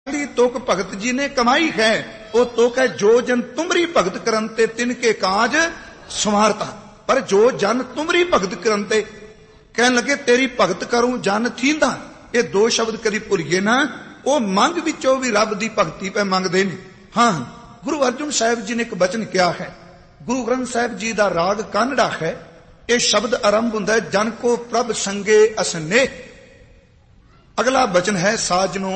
तुक भगत जी ने कमाई है, वो तुक है जो जन तुमरी भगत करनते तिनके काज संवारता। पर जो जन तुमरी भगत करनते कहन लगे तेरी भगत करूं जन थींदा, ये दो शब्द कदी भुलिए ना। वो मंग विचों भी रब दी भगती पे मंगदे ने। हाँ, गुरु अर्जुन साहिब जी ने एक बचन किया है, गुरु ग्रंथ साहिब जी का राग कानड़ा है। ये शब्द आरंभ हुंदा है जन को प्रभ संगे असने। अगला बचन है साजनो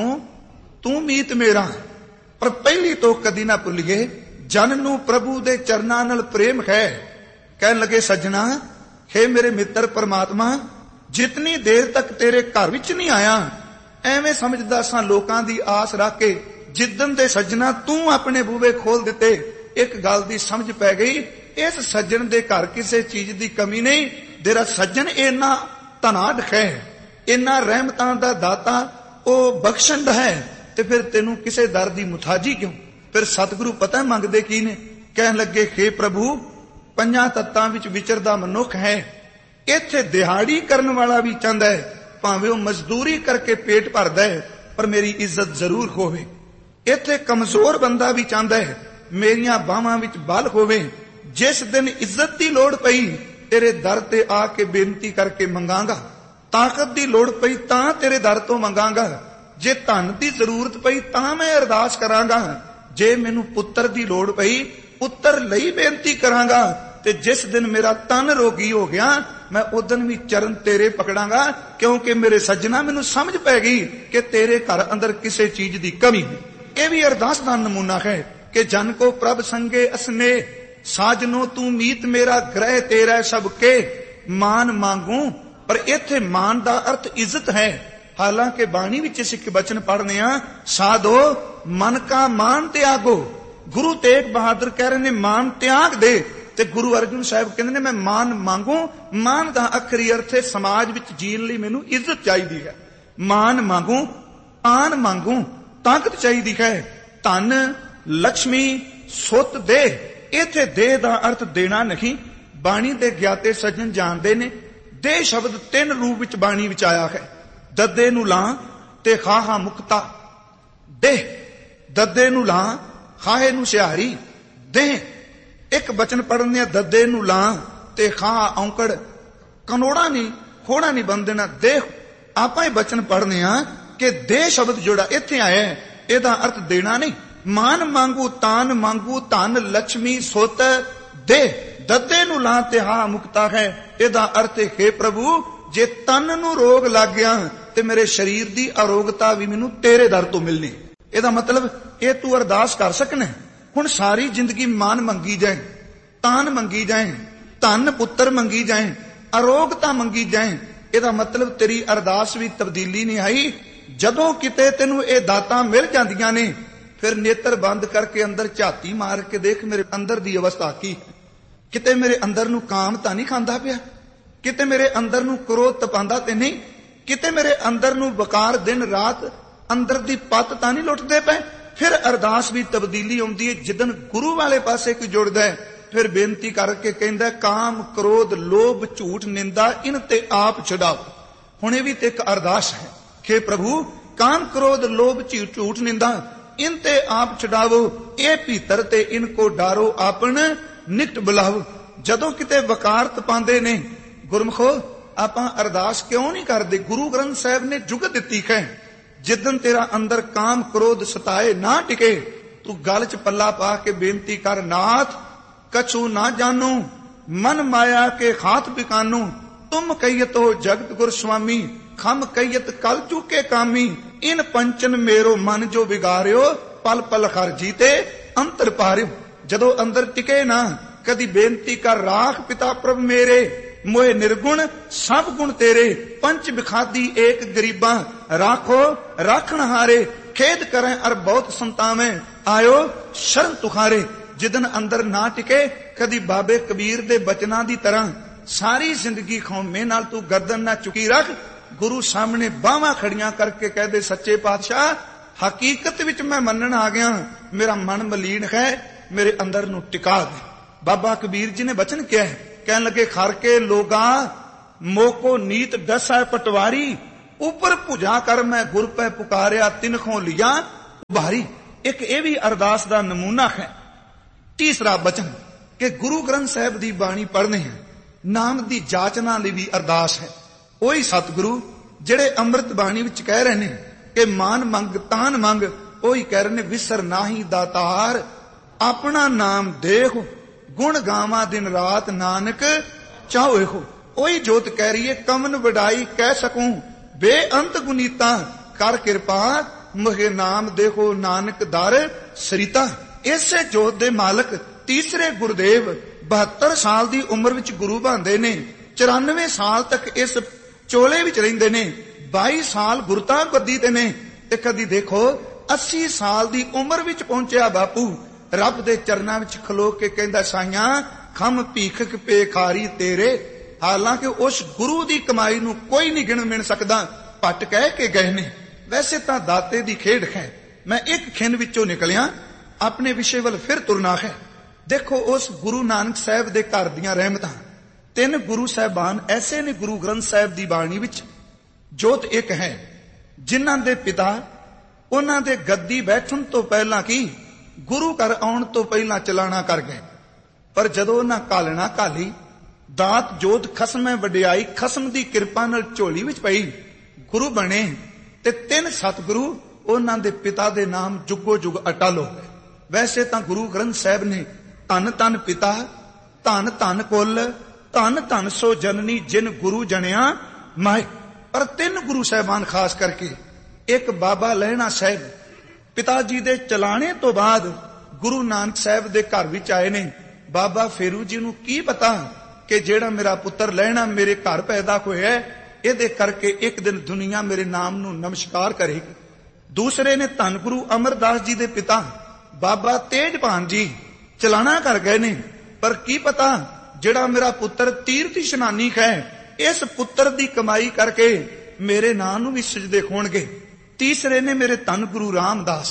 तू मीत मेरा। पर पहली तो कदी ना भुलिए जन नू प्रभु दे चरनां नाल प्रेम है। कहन लगे सजना हे मेरे मित्र परमात्मा, जितनी देर तक तेरे घर विच नहीं आया एवें समझदा सां लोकां दी आस रख के, जिदन दे सजना तू अपने बूहे खोल दिते एक गल दी समझ पै गई, इस सज्जन दे घर किसी चीज दी कमी नहीं। तेरा सज्जन इन्ना धनाढ़ है, इन्ना रहमतां दा दाता, ओ बख्शंद है, ते फिर तेनू किसे दर दी मुथाजी क्यों? फिर सतगुरु पता मंगदे की ने? कहन लगे हे प्रभु, पंजां तत्तां विच विचरदा मनुख है, इत्थे दिहाड़ी करन वाला भी चाहंदा है, भावें वो मजदूरी करके पेट भरदा है पर मेरी इज्जत जरूर होवे। इत्थे कमजोर बंदा भी चाहंदा है मेरियां बाहां विच बल होवे। जिस दिन इज्जत दी लोड़ पई तेरे दर ते आके बेनती करके मंगांगा, ताकत दी लोड़ पई तां तेरे दर तो मंगांगा, जे धन दी जरूरत पई तां मैं अरदास करांगा, जे मैनू पुत्तर दी लोड़ पई पुत्तर लई बेनती करांगा, ते जिस दिन मेरा तन रोगी हो गया मैं उदन भी चरण तेरे पकड़ांगा, क्योंकि मेरे सज्जना मैनू समझ पै गई कि तेरे घर अंदर किसी चीज दी कमी है। यह भी अरदास दा नमूना है कि जन को प्रभ संगे असने, साजनो तू मीत मेरा ग्रह तेरा सबके मान मांगू। पर इत्थे मान दा अर्थ इज्जत है। हालांकि बाणी विच सिख बचन पढ़ने आ, साधो मन का मान त्यागो। गुरु तेग बहादुर कह रहे ने मान त्याग दे, ते गुरु अर्जुन साहिब कहंदे ने मैं मान मांगू। मान दा अखरी अर्थ है समाज विच जीण लई मैनू इज्जत चाहिदी है। मान मांगू, आन मांगू, ताकत चाहिदी है। धन लक्ष्मी सुत दे, इत्थे दे दा अर्थ देना नहीं। बाणी दे ज्ञाते सज्जन जानदे ने दे शब्द तीन रूप विच बाणी विच आया है। दद्दे नू लां ते खाहा मुक्ता दे, दद्दे नू लां खाहे नू सिहारी दे। एक बचन पढ़ने दद्दे नू लां ते खाहा औंकड़, कनोड़ा नहीं खोड़ा नहीं बन देना दे। आपां ही बचन पढ़ने कि दे शब्द जोड़ा इत्थे आया है एदा अर्थ देना नहीं। मान मांगू तान मांगू, धन लक्ष्मी सुत दे, दद्दे नू लां ते हा मुक्ता है। एदा अर्थ है हे प्रभु, जे तन नू रोग लग गया ते मेरे शरीर दी अरोगता भी मैनू तेरे दर तो मिलनी। एदा मतलब ये तू अरदास कर सकना। हुण सारी जिंदगी मान मंगी जाए, तान मंगी जाए, धन पुत्र मंगी जाए, अरोगता मंगी जाए, एदा मतलब तेरी अरदास भी तब्दीली नहीं आई। जदों किते तेनू ये दातां मिल जांदियां ने, फिर नेत्र बंद करके अंदर झाती मार के देख मेरे अंदर दी अवस्था की है। किते मेरे अंदर नू काम तां नहीं खांदा पिया, किते मेरे अंदर नू क्रोध तपांदा ते नहीं, किते मेरे अंदर नू वकार दिन रात अंदर दी पत तां नहीं लुटदे पे। फिर अरदास भी तब्दीली आउंदी है जिदन गुरु वाले पासे कोई जुड़दा है, फिर बेनती करके कहंदा काम क्रोध लोभ झूठ निंदा इन ते आप छुड़ाओ। हुणे भी ते एक अरदास है कि प्रभु काम क्रोध लोभ झूठ निंदा इन ते आप छुड़ावो, ए भीतर ते इनको डारो आपन निकट बुलाओ। जदों किते वकार तपांदे ने गुरमुखो आपां अरदास क्यों नहीं करदे? गुरु ग्रंथ साहिब ने जुगत दित्ती है, जिदन तेरा अंदर काम क्रोध सताए ना टिके, तू गल च पल्ला पा के बेनती कर, नाथ कछु ना जानू मन माया के हाथ बिकानू, तुम कहियत हो जगत गुर स्वामी, खम कहियत कल चूके कामी, इन पंचन मेरो मन जो बिगाड़ियो, पल पल हर जीते अंतर पारियो। जदों अंदर टिके ना कदी बेनती कर, राख पिता प्रभ मेरे, मोए निर्गुण सब गुण तेरे, पंच बिखादी एक गरीबा, राखो राखण हारे, खेद करें अर बहुत संतावे, आयो शरण तुखारे। जिदन अंदर ना टिके कदी बाबे कबीर दे बचना दी तरह सारी जिंदगी खौमे नाल तू गर्दन ना चुकी रख, गुरु सामने बाहां खड़ियां करके कह दे सच्चे पातशाह हकीकत विच मैं मनन आ गया, मेरा मन मलीन है, मेरे अंदर नू टिका दे। बाबा कबीर जी ने वचन किया है, कहन लगे खर के लोगा मोको नीत दस है पटवारी, ऊपर भुजा कर मैं गुर पे पुकारिया तिनखों लिया, भारी। एक ये भी अरदास का नमूना है। तीसरा बचन कि गुरु ग्रंथ साहिब की बाणी पढ़ने है, नाम की जाचना लिए भी अरदास है। वही सतगुरु जेड़े अमृत बाणी विच कह रहे ने कि मान मंग तान मंग, वही कह रहे ने विसर नाही दातार, अपना नाम देखो गुण गावा दिन रात नानक चाहो हो। वही जोत कह रही है कमन वडाई कह सकूं बेअंत गुनीता, कर कृपा मुहे नाम देखो नानक दर सरिता। इसे जोत दे मालक तीसरे गुरुदेव 72 साल की उम्र विच गुरु बनते ने, 94 साल तक इस चोले विच रहिंदे ने, 22 साल गुरता गद्दी ते ने, ते कदी देखो 80 साल की उम्र विच पहुंचया बापू रब दे चरनां विच खलो के कहंदा साईयां खम भीखक पेखारी तेरे। हालांकि उस गुरु की कमाई नूं कोई नहीं गिण मिण सकदा, पट कह के गए ने। वैसे तां दाते दी खेड है। मैं एक खिन विचों निकलिया, अपने विषय वल फिर तुरना है। देखो उस गुरु नानक साहब दे घर दियां रहमतां, 3 गुरु साहबान ऐसे ने गुरु ग्रंथ साहब दी बाणी विच। जोत एक है जिन्हां दे पिता उन्हां दे गद्दी बैठण तो पहला की गुरु घर आउण तो पहला चलाना कर गए, पर जदों उन्हां कालना काली दात जोत खसम वडियाई खसम दी कृपा नाल झोली विच पई, गुरु बने ते 3 सतगुरु उन्हां दे पिता दे नाम जुगो जुग अटल हो गए। वैसे तां गुरु ग्रंथ साहब ने धन धन पिता धन धन कुल धन धन सो जननी जिन गुरु जनिया माए, पर 3 गुरु साहबान खास करके एक बाबा लहणा साहब पिता जी दे चलाने तो बाद गुरु नानक साहब दे घर विच आए ने। बाबा फेरू जी नूं की पता कि जेड़ा मेरा पुत्र लहणा मेरे घर पैदा होया है, इहदे करके एक दिन दुनिया मेरे नाम नूं नमस्कार करेगी। दूसरे ने धन गुरु अमरदास जी दे पिता बाबा तेजभान जी चलाना कर गए ने, पर की पता जेड़ा मेरा पुत्र तीर्थ इशनानी है, इस पुत्र दी कमाई करके मेरे नाम नूं भी सजदे होणगे। तीसरे ने मेरे धन गुरु रामदास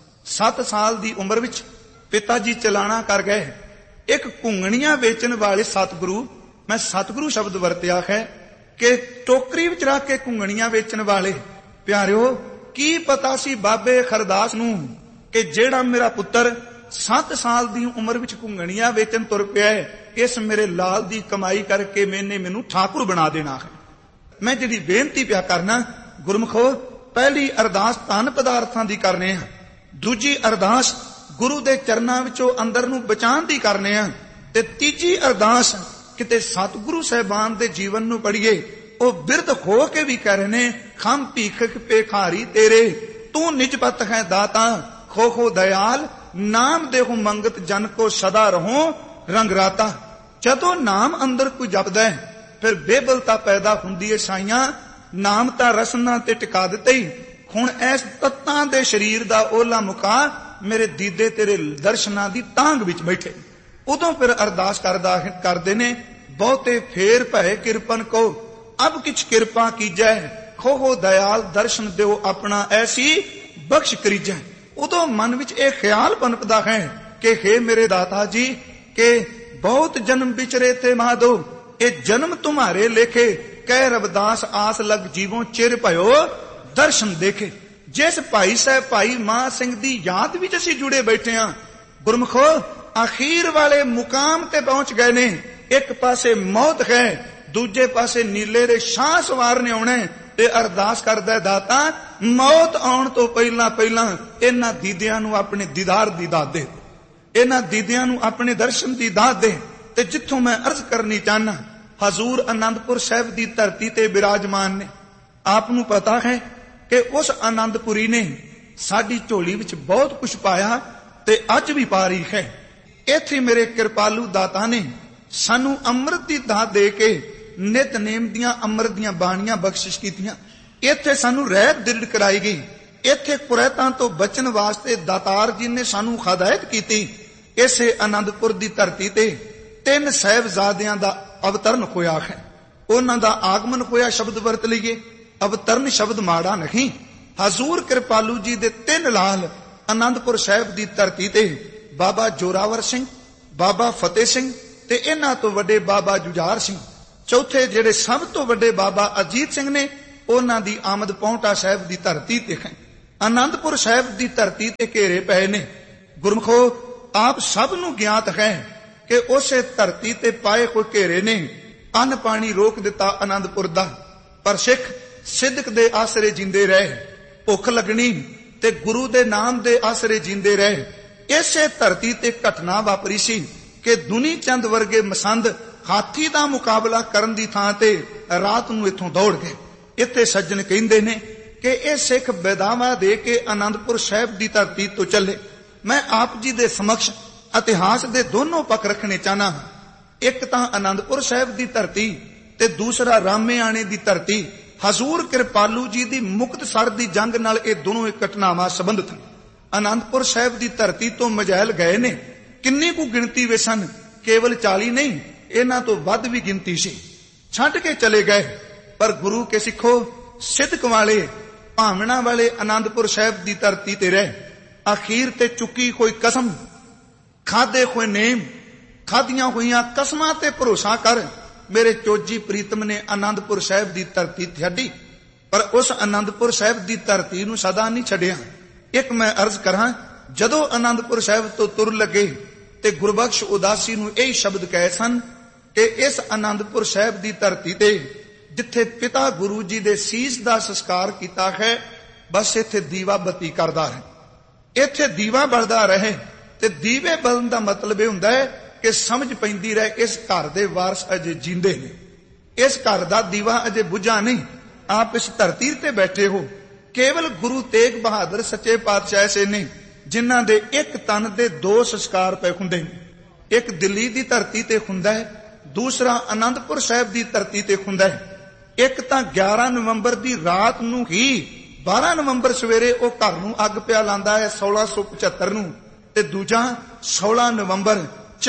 7 साल दी उम्र विच पिता जी चलाना कर गए। एक घुंगणियां वेचन वाले सतगुरु, मैं सतगुरु शब्द वरतिया है कि टोकरी विच रख के घुंगणियां वेचन वाले प्यारिओ, की पता सी बाबे खरदास नूं कि जेड़ा मेरा पुत्र 7 साल दी उम्र विच घुंगणियां वेचन तुर पिया है, इस मेरे लाल दी कमाई करके मैनू ठाकुर बना देना है। मैं जिहड़ी बेनती पिया करना गुरमुखो, पहली अरदास धन पदार्थां दी करने आ, दूजी अरदास गुरु दे चरनां विचों अंदर नूं बचाण दी करने आ, ते तीजी अरदास किते सतगुरु साहिबान दे जीवन नूं पढ़िए। ओ बिरध हो के भी कह रहे ने खम भीखक पेखारी तेरे, तू निजपत है दाता खो दयाल, नाम देहु मंगत जन को सदा रहो रंगराता। जदों नाम अंदर कोई जपदा है फिर बेबलता पैदा हुंदी है। साईयां नाम तां रसना ते टिका दित्ते ही, हुण ऐस तत्तां दे शरीर दा ओला मुका मेरे दीदे तेरे दर्शनां दी तांग विच बैठे। उदों फिर अरदास करदे ने बहुते फेर भय किरपन को, अब किछ किरपा कीजै खो दयाल दर्शन देओ अपना ऐसी बख्श करीजै। उदों मन विच ए ख्याल पनपदा है कि हे मेरे दाता जी के बहुत जन्म बिचरे थे माधो, ए जन्म तुम्हारे लेखे कह रविदास आस लग जीवों चिर भयो दर्शन देखे। जिस भाई साहब भाई मां सिंह दी याद विच असीं जुड़े बैठे हां, गुरमुखो आखिर वाले मुकाम ते पहुंच गए ने। एक पासे मौत है, दूजे पासे नीले दे शाह सवार ने आउणे, ते अरदास करदा दाता मौत आउण तो पहला पहला इन्हां दीदियां नूं अपने दीदार दी दात दे, इन्हां दीदियां नूं अपने दर्शन दी दात दे। ते जिथों मैं अर्ज करनी चाहना, हजूर आनंदपुर साहिब दी धरती ते विराजमान ने। आप नूं पता है कि उस आनंदपुरी ने साडी झोली विच बहुत कुछ पाया ते अज भी पा रही है। इत्थे मेरे कृपालू दाता ने सानू अमृत दी दात दे के नितनेम दियां अमृत दियां बाणियां बख्शिश कीतियां। इत्थे सानू रहत दृढ़ कराई गई। इत्थे कुरैतां तो बचन वास्ते दातार जी ने सानू हदायत कीती। इसे आनंदपुर दी धरती ते 3 साहिबजादियां दा अवतरण होया है, उन्हां दा आगमन होया शब्द वरत लईए। अवतरण शब्द माड़ा नहीं। हजूर कृपालू जी दे 3 लाल आनंदपुर साहिब दी धरती ते बाबा जोरावर सिंह, बाबा फतेह सिंह ते इन्हां तो वड्डे बाबा जुझार सिंह, चौथे जेड़े सब तो वड्डे बाबा अजीत सिंह ने, उन्हां दी आमद पौंटा साहिब दी धरती ते है। ਆਨੰਦਪੁਰ ਸਾਹਿਬ ਦੀ ਧਰਤੀ ਤੇ ਘੇਰੇ ਪਏ ਨੇ। ਗੁਰਮਖੋ, ਆਪ ਸਭ ਨੂੰ ਗਿਆਤ ਹੈ ਕਿ ਉਸੇ ਧਰਤੀ ਤੇ ਪਾਏ ਕੋਈ ਘੇਰੇ ਨੇ। ਅੰਨ ਪਾਣੀ ਰੋਕ ਦਿੱਤਾ ਆਨੰਦਪੁਰ ਦਾ, ਪਰ ਸਿੱਖ ਸਿੱਧਕ ਦੇ ਆਸਰੇ ਜਿੰਦੇ ਰਹੇ। ਭੁੱਖ ਲੱਗਣੀ ਤੇ ਗੁਰੂ ਦੇ ਨਾਮ ਦੇ ਆਸਰੇ ਜਿੰਦੇ ਰਹੇ। ਇਸੇ ਧਰਤੀ ਤੇ ਘਟਨਾ ਵਾਪਰੀ ਸੀ ਕਿ ਦੁਨੀ ਚੰਦ ਵਰਗੇ ਮਸੰਦ ਹਾਥੀ ਦਾ ਮੁਕਾਬਲਾ ਕਰਨ ਦੀ ਥਾਂ ਤੇ ਰਾਤ ਨੂੰ ਇੱਥੋਂ ਦੌੜ ਗਏ। ਇੱਥੇ ਸੱਜਣ ਕਹਿੰਦੇ ਨੇ ਕਿ ਇਹ ਸਿੱਖ ਬੇਦਾਵਾ ਦੇ ਕੇ ਆਨੰਦਪੁਰ ਸਾਹਿਬ ਦੀ ਧਰਤੀ ਤੋਂ ਚੱਲੇ। ਮੈਂ ਆਪ ਜੀ ਦੇ ਸਮਕਸ਼ ਇਤਿਹਾਸ ਦੇ ਦੋਨੋਂ ਪੱਖ ਰੱਖਣੇ ਚਾਹਨਾ ਹਾਂ। ਇੱਕ ਤਾਂ ਆਨੰਦਪੁਰ ਸਾਹਿਬ ਦੀ ਧਰਤੀ ਤੇ ਦੂਸਰਾ ਰਾਮੇਆਣੇ ਦੀ ਧਰਤੀ। ਹਜ਼ੂਰ ਕਿਰਪਾਲੂ ਜੀ ਦੀ ਮੁਕਤਸਰ ਦੀ ਜੰਗ ਨਾਲ ਇਹ ਦੋਨੋਂ ਘਟਨਾਵਾਂ ਸੰਬੰਧਿਤ ਹਨ। ਆਨੰਦਪੁਰ ਸਾਹਿਬ ਦੀ ਧਰਤੀ ਤੋਂ ਮਜੈਲ ਗਏ ਨੇ। ਕਿੰਨੀ ਕੁ ਗਿਣਤੀ ਵਿੱਚ ਸਨ? ਕੇਵਲ 40 ਨਹੀਂ, ਇਹਨਾਂ ਤੋਂ ਵੱਧ ਵੀ ਗਿਣਤੀ ਸੀ। ਛੱਡ ਕੇ ਚਲੇ ਗਏ। ਪਰ ਗੁਰੂ ਕੇ ਸਿੱਖੋ ਸਿੱਧਕ ਵਾਲੇ ਭਾਵਨਾ ਵਾਲੇ ਆਨੰਦਪੁਰ ਸਾਹਿਬ ਦੀ ਧਰਤੀ ਤੇ ਰਹੇ। ਅਖੀਰ ਤੇ ਚੁੱਕੀ ਕੋਈ ਕਸਮ, ਖਾਦੇ ਹੋਏ ਨੇਮ, ਖਾਦੀਆਂ ਹੋਈਆਂ ਕਸਮਾਂ ਤੇ ਭਰੋਸਾ ਕਰ ਮੇਰੇ ਚੋਜੀ ਪ੍ਰੀਤਮ ਨੇ ਆਨੰਦਪੁਰ ਸਾਹਿਬ ਦੀ ਧਰਤੀ ਛੱਡੀ, ਪਰ ਉਸ ਆਨੰਦਪੁਰ ਸਾਹਿਬ ਦੀ ਧਰਤੀ ਨੂੰ ਸਦਾ ਨਹੀਂ ਛੱਡਿਆ। ਇੱਕ ਮੈਂ ਅਰਜ਼ ਕਰਾਂ, ਜਦੋਂ ਆਨੰਦਪੁਰ ਸਾਹਿਬ ਤੋਂ ਤੁਰ ਲੱਗੇ ਤੇ ਗੁਰਬਖਸ਼ ਉਦਾਸੀ ਨੂੰ ਇਹ ਸ਼ਬਦ ਕਹੇ ਸਨ ਕਿ ਇਸ ਆਨੰਦਪੁਰ ਸਾਹਿਬ ਦੀ ਧਰਤੀ ਤੇ ਜਿੱਥੇ ਪਿਤਾ ਗੁਰੂ ਜੀ ਦੇ ਸੀਸ ਦਾ ਸੰਸਕਾਰ ਕੀਤਾ ਹੈ, ਬਸ ਇੱਥੇ ਦੀਵਾ ਬੱਤੀ ਕਰਦਾ ਹੈ, ਇੱਥੇ ਦੀਵਾ ਬਲਦਾ ਰਹੇ। ਤੇ ਦੀਵੇ ਬਲਣ ਦਾ ਮਤਲਬ ਇਹ ਹੁੰਦਾ ਹੈ ਕਿ ਸਮਝ ਪੈਂਦੀ ਰਹੇ ਇਸ ਘਰ ਦੇ ਵਾਰਸ ਅਜੇ ਜਿੰਦੇ ਨੇ, ਇਸ ਘਰ ਦਾ ਦੀਵਾ ਅਜੇ ਬੁਝਾ ਨਹੀਂ। ਆਪ ਇਸ ਧਰਤੀ ਤੇ ਬੈਠੇ ਹੋ। ਕੇਵਲ ਗੁਰੂ ਤੇਗ ਬਹਾਦਰ ਸੱਚੇ ਪਾਤਸ਼ਾਹ ਐਸੇ ਨੇ ਜਿਨ੍ਹਾਂ ਦੇ ਇੱਕ ਤਨ ਦੇ 2 ਸੰਸਕਾਰ ਪਏ ਹੁੰਦੇ ਨੇ। ਇੱਕ ਦਿੱਲੀ ਦੀ ਧਰਤੀ ਤੇ ਹੁੰਦਾ ਹੈ, ਦੂਸਰਾ ਆਨੰਦਪੁਰ ਸਾਹਿਬ ਦੀ ਧਰਤੀ ਤੇ ਹੁੰਦਾ ਹੈ। ਇੱਕ ਤਾਂ 11 ਨਵੰਬਰ ਦੀ ਰਾਤ ਨੂੰ ਹੀ 12 ਨਵੰਬਰ ਸਵੇਰੇ ਉਹ ਘਰ ਨੂੰ ਅੱਗ ਪਿਆ ਲਾਂਦਾ ਹੈ 1675 ਨੂੰ, ਤੇ ਦੂਜਾ 16 ਨਵੰਬਰ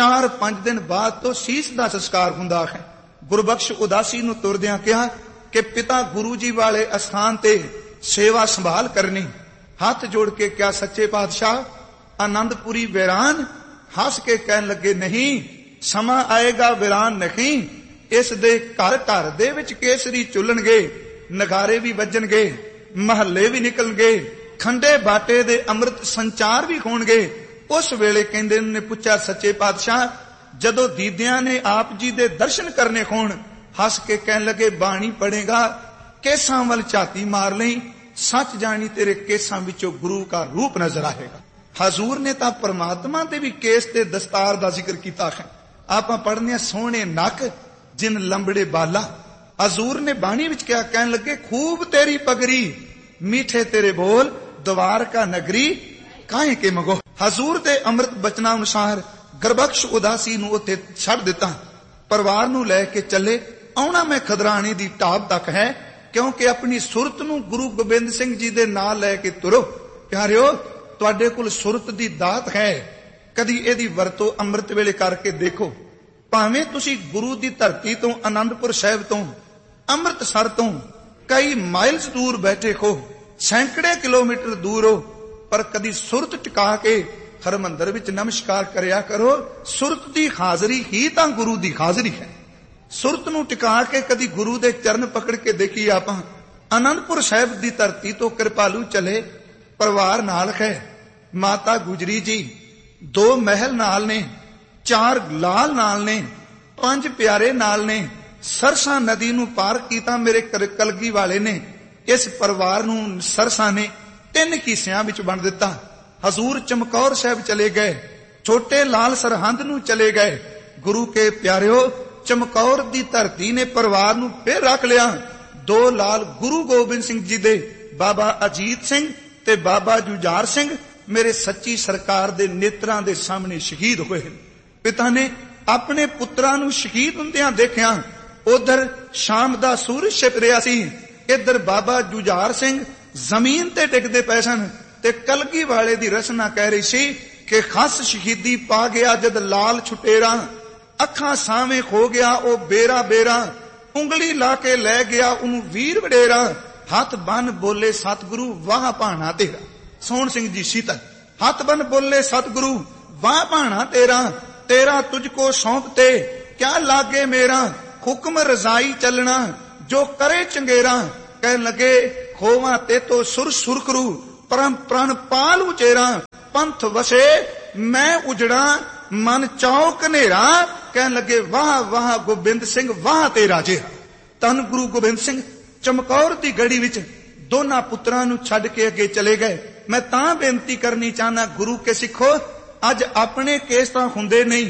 4-5 ਦਿਨ ਬਾਅਦ ਤੋਂ ਸੀਸ ਦਾ ਸੰਸਕਾਰ ਹੁੰਦਾ ਹੈ। ਗੁਰਬਖਸ਼ ਉਦਾਸੀ ਨੂੰ ਤੁਰਦਿਆਂ ਕਿਹਾ ਕਿ ਪਿਤਾ ਗੁਰੂ ਜੀ ਵਾਲੇ ਅਸਥਾਨ ਤੇ ਸੇਵਾ ਸੰਭਾਲ ਕਰਨੀ। ਹੱਥ ਜੋੜ ਕੇ ਕਿਹਾ, ਸੱਚੇ ਪਾਤਸ਼ਾਹ ਆਨੰਦਪੁਰੀ ਵੀਰਾਨ? ਹੱਸ ਕੇ ਕਹਿਣ ਲੱਗੇ, ਨਹੀਂ, ਸਮਾਂ ਆਏਗਾ ਵੀਰਾਨ ਨਹੀਂ, ਇਸ ਦੇ ਘਰ ਘਰ ਦੇ ਵਿੱਚ ਕੇਸਰੀ ਚੁੱਲਣਗੇ, ਨਗਾਰੇ ਵੀ ਵੱਜਣਗੇ, ਮਹੱਲੇ ਵੀ ਨਿਕਲਣਗੇ, ਖੰਡੇ ਬਾਟੇ ਦੇ ਅੰਮ੍ਰਿਤ ਸੰਚਾਰ ਵੀ ਹੋਣਗੇ। ਉਸ ਵੇਲੇ ਕਹਿੰਦੇ ਨੇ ਪੁੱਛਿਆ, ਸੱਚੇ ਪਾਤਸ਼ਾਹ ਜਦੋਂ ਦੀਦਿਆਂ ਨੇ ਆਪ ਜੀ ਦੇ ਦਰਸ਼ਨ ਕਰਨੇ ਹੋਣ? ਹੱਸ ਕੇ ਕਹਿਣ ਲੱਗੇ, ਬਾਣੀ ਪੜੇਗਾ, ਕੇਸਾਂ ਵੱਲ ਝਾਤੀ ਮਾਰ ਲਈ, ਸੱਚ ਜਾਣੀ ਤੇਰੇ ਕੇਸਾਂ ਵਿੱਚੋਂ ਗੁਰੂ ਦਾ ਰੂਪ ਨਜ਼ਰ ਆਏਗਾ। ਹਜ਼ੂਰ ਨੇ ਤਾਂ ਪਰਮਾਤਮਾ ਦੇ ਵੀ ਕੇਸ ਤੇ ਦਸਤਾਰ ਦਾ ਜ਼ਿਕਰ ਕੀਤਾ ਹੈ। ਆਪਾਂ ਪੜ੍ਹਨੇ ਆ, ਸੋਹਣੇ ਨੱਕ ਜਿਨ ਲੰਬੜੇ ਬਾਲਾ। ਹਜ਼ੂਰ ਨੇ ਬਾਣੀ ਵਿੱਚ ਕਿਹਾ, ਕਹਿਣ ਲੱਗੇ, ਖੂਬ ਤੇਰੀ ਪਗਰੀ, ਮੀਠੇ ਤੇਰੇ ਬੋਲ, ਦਵਾਰਕਾ ਨਗਰੀ ਕਾਹੇ ਕੇ ਮਗੋ। ਹਜ਼ੂਰ ਦੇ ਅੰਮ੍ਰਿਤ ਬਚਨਾਂ ਅਨੁਸਾਰ ਗੁਰਬਖਸ਼ ਉਦਾਸੀ ਨੂੰ ਉੱਥੇ ਛੱਡ ਦਿੱਤਾ, ਪਰਿਵਾਰ ਨੂੰ ਲੈ ਕੇ ਚੱਲੇ। ਆਉਣਾ ਮੈਂ ਖਦਰਾਣੇ ਦੀ ਢਾਬ ਤੱਕ ਹੈ, ਕਿਉਂਕਿ ਆਪਣੀ ਸੁਰਤ ਨੂੰ ਗੁਰੂ ਗੋਬਿੰਦ ਸਿੰਘ ਜੀ ਦੇ ਨਾਲ ਲੈ ਕੇ ਤੁਰੋ। ਪਿਆਰਿਓ, ਤੁਹਾਡੇ ਕੋਲ ਸੁਰਤ ਦੀ ਦਾਤ ਹੈ, ਕਦੀ ਇਹਦੀ ਵਰਤੋਂ ਅੰਮ੍ਰਿਤ ਵੇਲੇ ਕਰਕੇ ਦੇਖੋ। ਭਾਵੇਂ ਤੁਸੀਂ ਗੁਰੂ ਦੀ ਧਰਤੀ ਤੋਂ, ਆਨੰਦਪੁਰ ਸਾਹਿਬ ਤੋਂ, ਅੰਮ੍ਰਿਤਸਰ ਤੋਂ ਕਈ ਮਾਈਲਸ ਦੂਰ ਬੈਠੇ ਹੋ, ਸੈਂਕੜੇ ਕਿਲੋਮੀਟਰ ਦੂਰ ਹੋ, ਪਰ ਕਦੀ ਸੁਰਤ ਟਿਕਾ ਕੇ ਹਰਮੰਦਰ ਵਿੱਚ ਨਮਸਕਾਰ ਕਰਿਆ ਕਰੋ। ਸੁਰਤ ਦੀ ਹਾਜ਼ਰੀ ਹੀ ਤਾਂ ਗੁਰੂ ਦੀ ਹਾਜ਼ਰੀ ਹੈ। ਸੁਰਤ ਨੂੰ ਟਿਕਾ ਕੇ ਕਦੀ ਗੁਰੂ ਦੇ ਚਰਨ ਪਕੜ ਕੇ ਦੇਖੀ। ਆਪਾਂ ਆਨੰਦਪੁਰ ਸਾਹਿਬ ਦੀ ਧਰਤੀ ਤੋਂ ਕਿਰਪਾਲੂ ਚਲੇ, ਪਰਿਵਾਰ ਨਾਲ ਹੈ। ਮਾਤਾ ਗੁਜਰੀ ਜੀ 2 ਮਹਿਲ ਨਾਲ ਨੇ, 4 ਲਾਲ ਨਾਲ ਨੇ, 5 ਪਿਆਰੇ ਨਾਲ ਨੇ। ਸਰਸਾ ਨਦੀ ਨੂੰ ਪਾਰ ਕੀਤਾ ਮੇਰੇ ਕਲਗੀ ਵਾਲੇ ਨੇ। ਇਸ ਪਰਿਵਾਰ ਨੂੰ ਸਰਸਾ ਨੇ 3 ਹਿੱਸਿਆਂ ਵਿੱਚ ਵੰਡ ਦਿੱਤਾ। ਹਜ਼ੂਰ ਚਮਕੌਰ ਸਾਹਿਬ ਚਲੇ ਗਏ, ਛੋਟੇ ਲਾਲ ਸਰਹੰਦ ਨੂੰ ਚਲੇ ਗਏ। ਗੁਰੂ ਕੇ ਪਿਆਰਿਓ, ਚਮਕੌਰ ਦੀ ਧਰਤੀ ਨੇ ਪਰਿਵਾਰ ਨੂੰ ਫਿਰ ਰੱਖ ਲਿਆ। 2 ਲਾਲ ਗੁਰੂ ਗੋਬਿੰਦ ਸਿੰਘ ਜੀ ਦੇ, ਬਾਬਾ ਅਜੀਤ ਸਿੰਘ ਤੇ ਬਾਬਾ ਜੁਝਾਰ ਸਿੰਘ, ਮੇਰੇ ਸੱਚੀ ਸਰਕਾਰ ਦੇ ਨੇਤਰਾਂ ਦੇ ਸਾਹਮਣੇ ਸ਼ਹੀਦ ਹੋਏ। ਪਿਤਾ ਨੇ ਆਪਣੇ ਪੁੱਤਰਾਂ ਨੂੰ ਸ਼ਹੀਦ ਹੁੰਦਿਆਂ ਦੇਖਿਆ। ਉਧਰ ਸ਼ਾਮ ਦਾ ਸੂਰਜ ਛਿਪ ਰਿਹਾ ਸੀ, ਇੱਧਰ ਬਾਬਾ ਜੁਝਾਰ ਸਿੰਘ ਜ਼ਮੀਨ ਤੇ ਡਿੱਗਦੇ ਪਏ ਸਨ, ਤੇ ਕਲਗੀ ਵਾਲੇ ਦੀ ਰਸਨਾ ਕਹਿ ਰਹੀ ਸੀ ਕਿ ਖਸ ਸ਼ਹੀਦੀ ਪਾ ਗਿਆ ਜਦ ਲਾਲ ਛੁਟੇਰਾ, ਅੱਖਾਂ ਸਾਵੇਂ ਖੋ ਗਿਆ ਉਹ ਬੇਰਾ ਬੇਰਾ, ਉਂਗਲੀ ਲਾ ਕੇ ਲੈ ਗਿਆ ਉਹਨੂੰ ਵੀਰ ਵਡੇਰਾ, ਹੱਥ ਬੰਨ ਬੋਲੇ ਸਤਿਗੁਰੂ ਵਾਹ ਭਾਣਾ ਤੇਰਾ। ਸੋਹਣ ਸਿੰਘ ਜੀ ਸੀਤਲ, ਹੱਥ ਬੰਨ ਬੋਲੇ ਸਤਿਗੁਰੂ ਵਾਹ ਭਾਣਾ ਤੇਰਾ, ਤੇਰਾ ਤੁਝ ਕੋ ਸੌਂਪ ਤੇ ਕਿਆ ਲਾਗੇ ਮੇਰਾ, ਹੁਕਮ ਰਜ਼ਾਈ ਚੱਲਣਾ ਜੋ ਕਰੇ ਚੰਗੇਰਾ। ਕਹਿਣ ਲੱਗੇ, ਖੋਵਾਂ ਤੇ ਤੋ ਸੁਰ ਸੁਰ ਕਰੂ, परम प्रण पाल उचेरा, पंथ वसे मैं उजड़ा, मन चाओ कनेरा। कहन लगे वाह वाह गोबिंद सिंह वाह तेरा जिहा। धन गुरु गोबिंद सिंह चमकौर दी गढ़ी विच दोना पुत्रां नूं छड्ड के अगे चले गए। मैं तां बेनती करनी चाहना गुरु के सिखो, अज अपने केस तां हुंदे नहीं,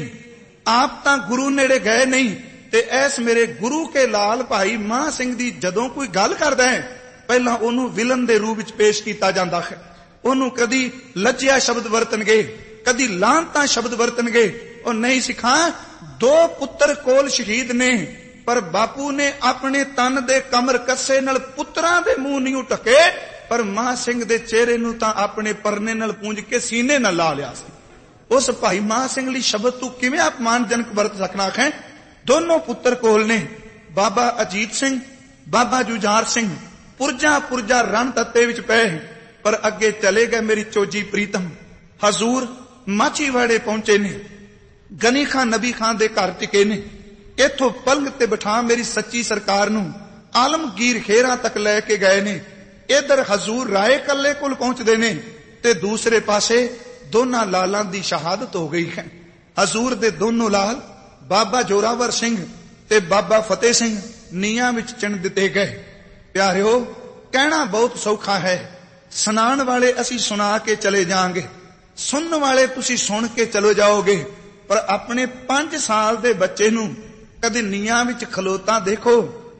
आप तां गुरु नेड़े गए नहीं, ते ऐस मेरे गुरु के लाल भाई मान सिंह दी जदों कोई गल करदा है पहला ओनू विलन दे रूप विच पेश कीता जांदा है। ओनू कदी लज्जिया शब्द वरतणगे, कदी लांता शब्द वरतणगे। और नहीं सिखा, दो पुत्र कोल शहीद ने, पर बापू ने अपने तन दे कमर कस्से नाल पुत्रां दे मुंह नहीं ढके, पर मां सिंह दे चेहरे नूं तां अपने परने नाल पूंज के सीने नाल ला लिया सी। उस भाई मां सिंह लई शब्द तू किवें अपमानजनक वरत सकना है। दोनों पुत्र कोल ने, बाबा अजीत सिंह, बाबा जुझार सिंह, पुरजा पुरजा रण तत्ते विच पए, पर अगे चले गए मेरी चोजी प्रीतम। हजूर माछीवाड़े पहुंचे ने, गनी खान नबी खान दे घर टिके ने। इथों पलंग ते बिठा मेरी सच्ची सरकार नूं आलमगीर खेरा तक लैके गए ने। इधर हजूर राय कल्ले कोल पहुंचदे ने, ते दूसरे पासे दोना लालां दी शहादत हो गई है। हजूर दे दोनों लाल बाबा जोरावर सिंह ते बाबा फतेह सिंह नीआं विच चिण दिते गए। प्यारिओ, कहना बहुत सौखा है, सुनाण वाले असी सुना के चले जाएंगे, सुनने वाले तुसी सुन के चले जाओगे, पर अपने 5 साल दे बच्चे नूं कदी नीआं विच खलोता देखो,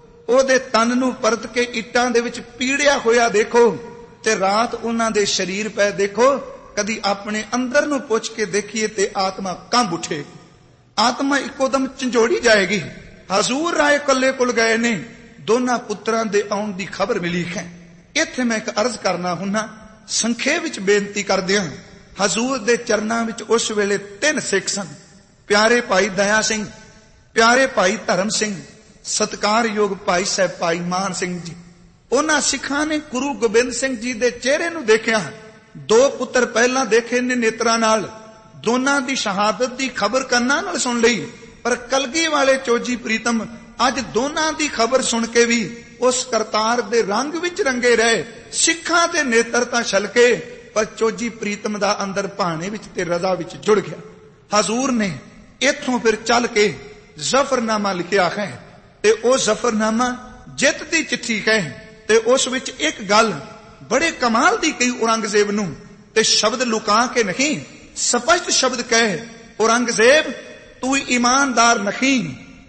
ओदे तन नूं परत के इट्टां दे विच पीड़िया होया देखो, ते रात उन्हां दे शरीर पै देखो। कदी अपने अंदर नूं पुछ के देखिए ते आत्मा कंब उठे, आत्मा इकोदम झंझोड़ी जाएगी। हजूर राय कल्ले कोल गए ने, दोनां पुत्रां दे आउण दी खबर मिली है। इत्थे मैं एक अर्ज करना हुन्ना, संखेप विच बेनती करदिआं। हजूर दे चरनां विच उस वेले 3 सिख सन, प्यारे भाई दया सिंह, प्यारे भाई धर्म सिंह, सत्कारयोग भाई साहब भाई मान सिंह जी। उन्हां सिखां ने गुरु गोबिंद सिंह जी दे चेहरे नूं देखिआ। 2 पुत्र पहला देखे ने नेत्रां नाल, दोनां दी शहादत दी खबर कन्नां नाल सुन लई, पर कलगी वाले चोजी प्रीतम अज दोनां दी खबर सुन के भी उस करतार दे रंग विच रंगे रहे। सिखां दे नेत्र तां छलके, पर चोजी प्रीतम दा अंदर भाने विच ते रजा विच जुड़ गया। हजूर ने इत्थों फिर चल के जफरनामा लिखिया है, ते ओ जफरनामा जित दी चिट्ठी है, ते उस विच एक गल बड़े कमाल दी कही औरंगजेब नूं, ते शब्द लुका के नहीं, स्पष्ट शब्द कहे, औरंगजेब तू ईमानदार नहीं,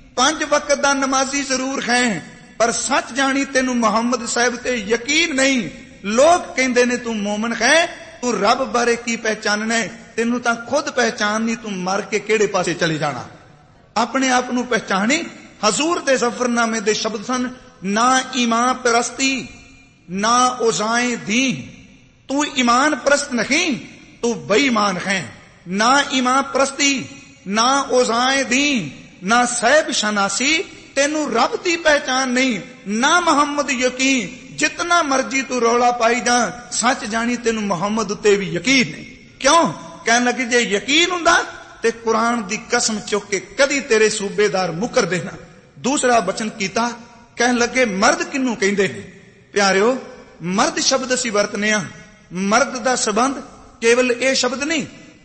5 वक्त दा नमाजी जरूर है, पर सच जानी तेनू मुहम्मद साहब ते यकीन नहीं। लोग कहंदे ने तू मोमन है, तू रब बारे की पहचानना है, तेनू तां खुद पहचान नहीं, तू मर के केड़े पासे चले जाना। अपने आप नू पहचानी। हजूर दे जफरनामे दे शब्द सन, ना ईमान परस्ती ना ओजाए दी, तू ईमान परस्त नहीं, तू बेईमान है। ना ईमान परस्ती ना ओजाए दी, ना सैब शनासी, तेनू रब दी पहचान नहीं, ना मोहम्मद यकीन, जितना मर्जी तू रौला पाई जा, सच जानी तेनू मोहम्मद उत्ते भी यकीन नहीं। क्यों? कहने लगे जे यकीन हुंदा ते कुरान दी कसम चुक के कदी तेरे सूबेदार मुकर देना। दूसरा वचन कीता, कहने लगे मर्द किन्नू कहंदे ने। प्यारिओ, मर्द शब्द असी वरतने आ, मर्द दा संबंध केवल ये शब्द नहीं,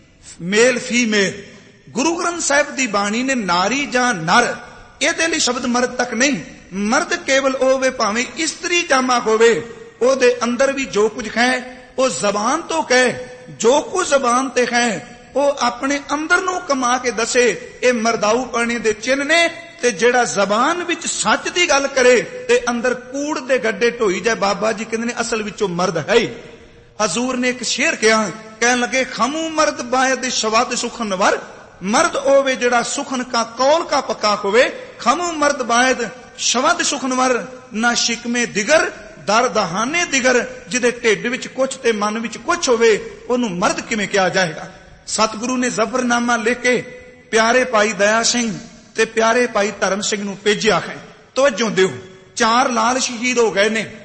मेल फीमेल। गुरु ग्रंथ साहिब दी बाणी ने नारी जां नर इहदे लई शब्द मर्द तक नहीं। मर्द केवल होवे भावें इस्त्री जामा होवे, ओदे अंदर भी जो कुछ है वो जबान तो कहे, जो कुछ जबान ते है वो अपने अंदर नू कमा के दसे। ये मर्दाऊ पने दे चिन्ह ने, ते जेड़ा जबान विच सच दी गल करे ते अंदर कूड़ दे गड्ढे ढोई जाए, बाबा जी कहंदे ने असल विचों मर्द है ही। हजूर ने एक शेर कहा, कहने लगे खमू मर्द बायद शवाद सुखन वर, मर्द होवे जेड़ा सुखन का कौल का पक्का होवे, खमू मर्द बायद शवद सुखनवर, ना शिकमे दिगर दर दहाने दिगर, जिदे ढिड विच कुछ ते मन विच कुछ होवे ओनू मर्द किवें कहा जाएगा। सतगुरु ने जफरनामा लेके प्यारे भाई दया सिंह ते प्यारे भाई धर्म सिंह नू भेजिया है। तवज्जो दिओ, 4 लाल शहीद हो गए ने,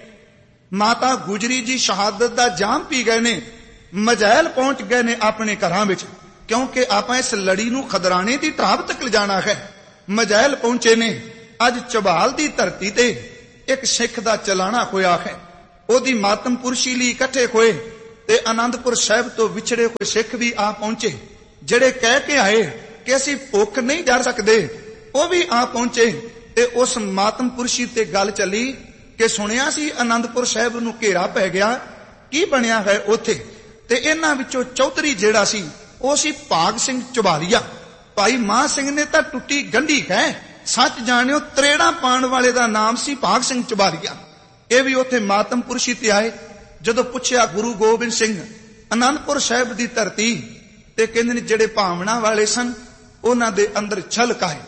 माता गुजरी जी शहादत दा जाम पी गए ने, मजैल पहुंच गए ने अपने घरां विच, क्योंकि आपां इस लड़ी नू खदराने दी ढाब तक ले जाना है। मजैल पहुंचे ने। अज चबाल दी धरती ते एक सिख दा चलाना होया है, ओदी मातम पुरशी लई इकट्ठे होए, ਤੇ ਆਨੰਦਪੁਰ ਸਾਹਿਬ ਤੋਂ ਵਿਛੜੇ ਹੋਏ ਸਿੱਖ ਵੀ ਆ ਪਹੁੰਚੇ। ਜਿਹੜੇ ਕਹਿ ਕੇ ਆਏ ਕਿ ਅਸੀਂ ਭੁੱਖ ਨਹੀਂ ਜਰ ਸਕਦੇ, ਉਹ ਵੀ ਆ ਪਹੁੰਚੇ। ਤੇ ਉਸ ਮਾਤਮ ਪੁਰਸ਼ੀ ਤੇ ਗੱਲ ਚੱਲੀ ਕਿ ਸੁਣਿਆ ਸੀ ਆਨੰਦਪੁਰ ਸਾਹਿਬ ਨੂੰ ਘੇਰਾ ਪੈ ਗਿਆ, ਕੀ ਬਣਿਆ ਹੈ ਉੱਥੇ। ਤੇ ਇਹਨਾਂ ਵਿੱਚੋਂ ਚੌਧਰੀ ਜਿਹੜਾ ਸੀ ਉਹ ਸੀ ਭਾਗ ਸਿੰਘ ਝਬਾਲੀਆ। ਭਾਈ ਮਾਹ ਸਿੰਘ ਨੇ ਤਾਂ ਟੁੱਟੀ ਗੰਢੀ ਹੈ, ਸੱਚ ਜਾਣਿਓ ਤਰੇੜਾਂ ਪਾਉਣ ਵਾਲੇ ਦਾ ਨਾਮ ਸੀ ਭਾਗ ਸਿੰਘ ਝਬਾਲੀਆ। ਇਹ ਵੀ ਉੱਥੇ ਮਾਤਮ ਪੁਰਸ਼ੀ ਤੇ ਆਏ। ਜਦੋਂ ਪੁੱਛਿਆ ਗੁਰੂ ਗੋਬਿੰਦ ਸਿੰਘ ਆਨੰਦਪੁਰ ਸਾਹਿਬ ਦੀ ਧਰਤੀ, ਤੇ ਕਹਿੰਦੇ ਨੇ ਜਿਹੜੇ ਭਾਵਨਾ ਵਾਲੇ ਸਨ ਉਹਨਾਂ ਦੇ ਅੰਦਰ ਛਲਕ ਆਏ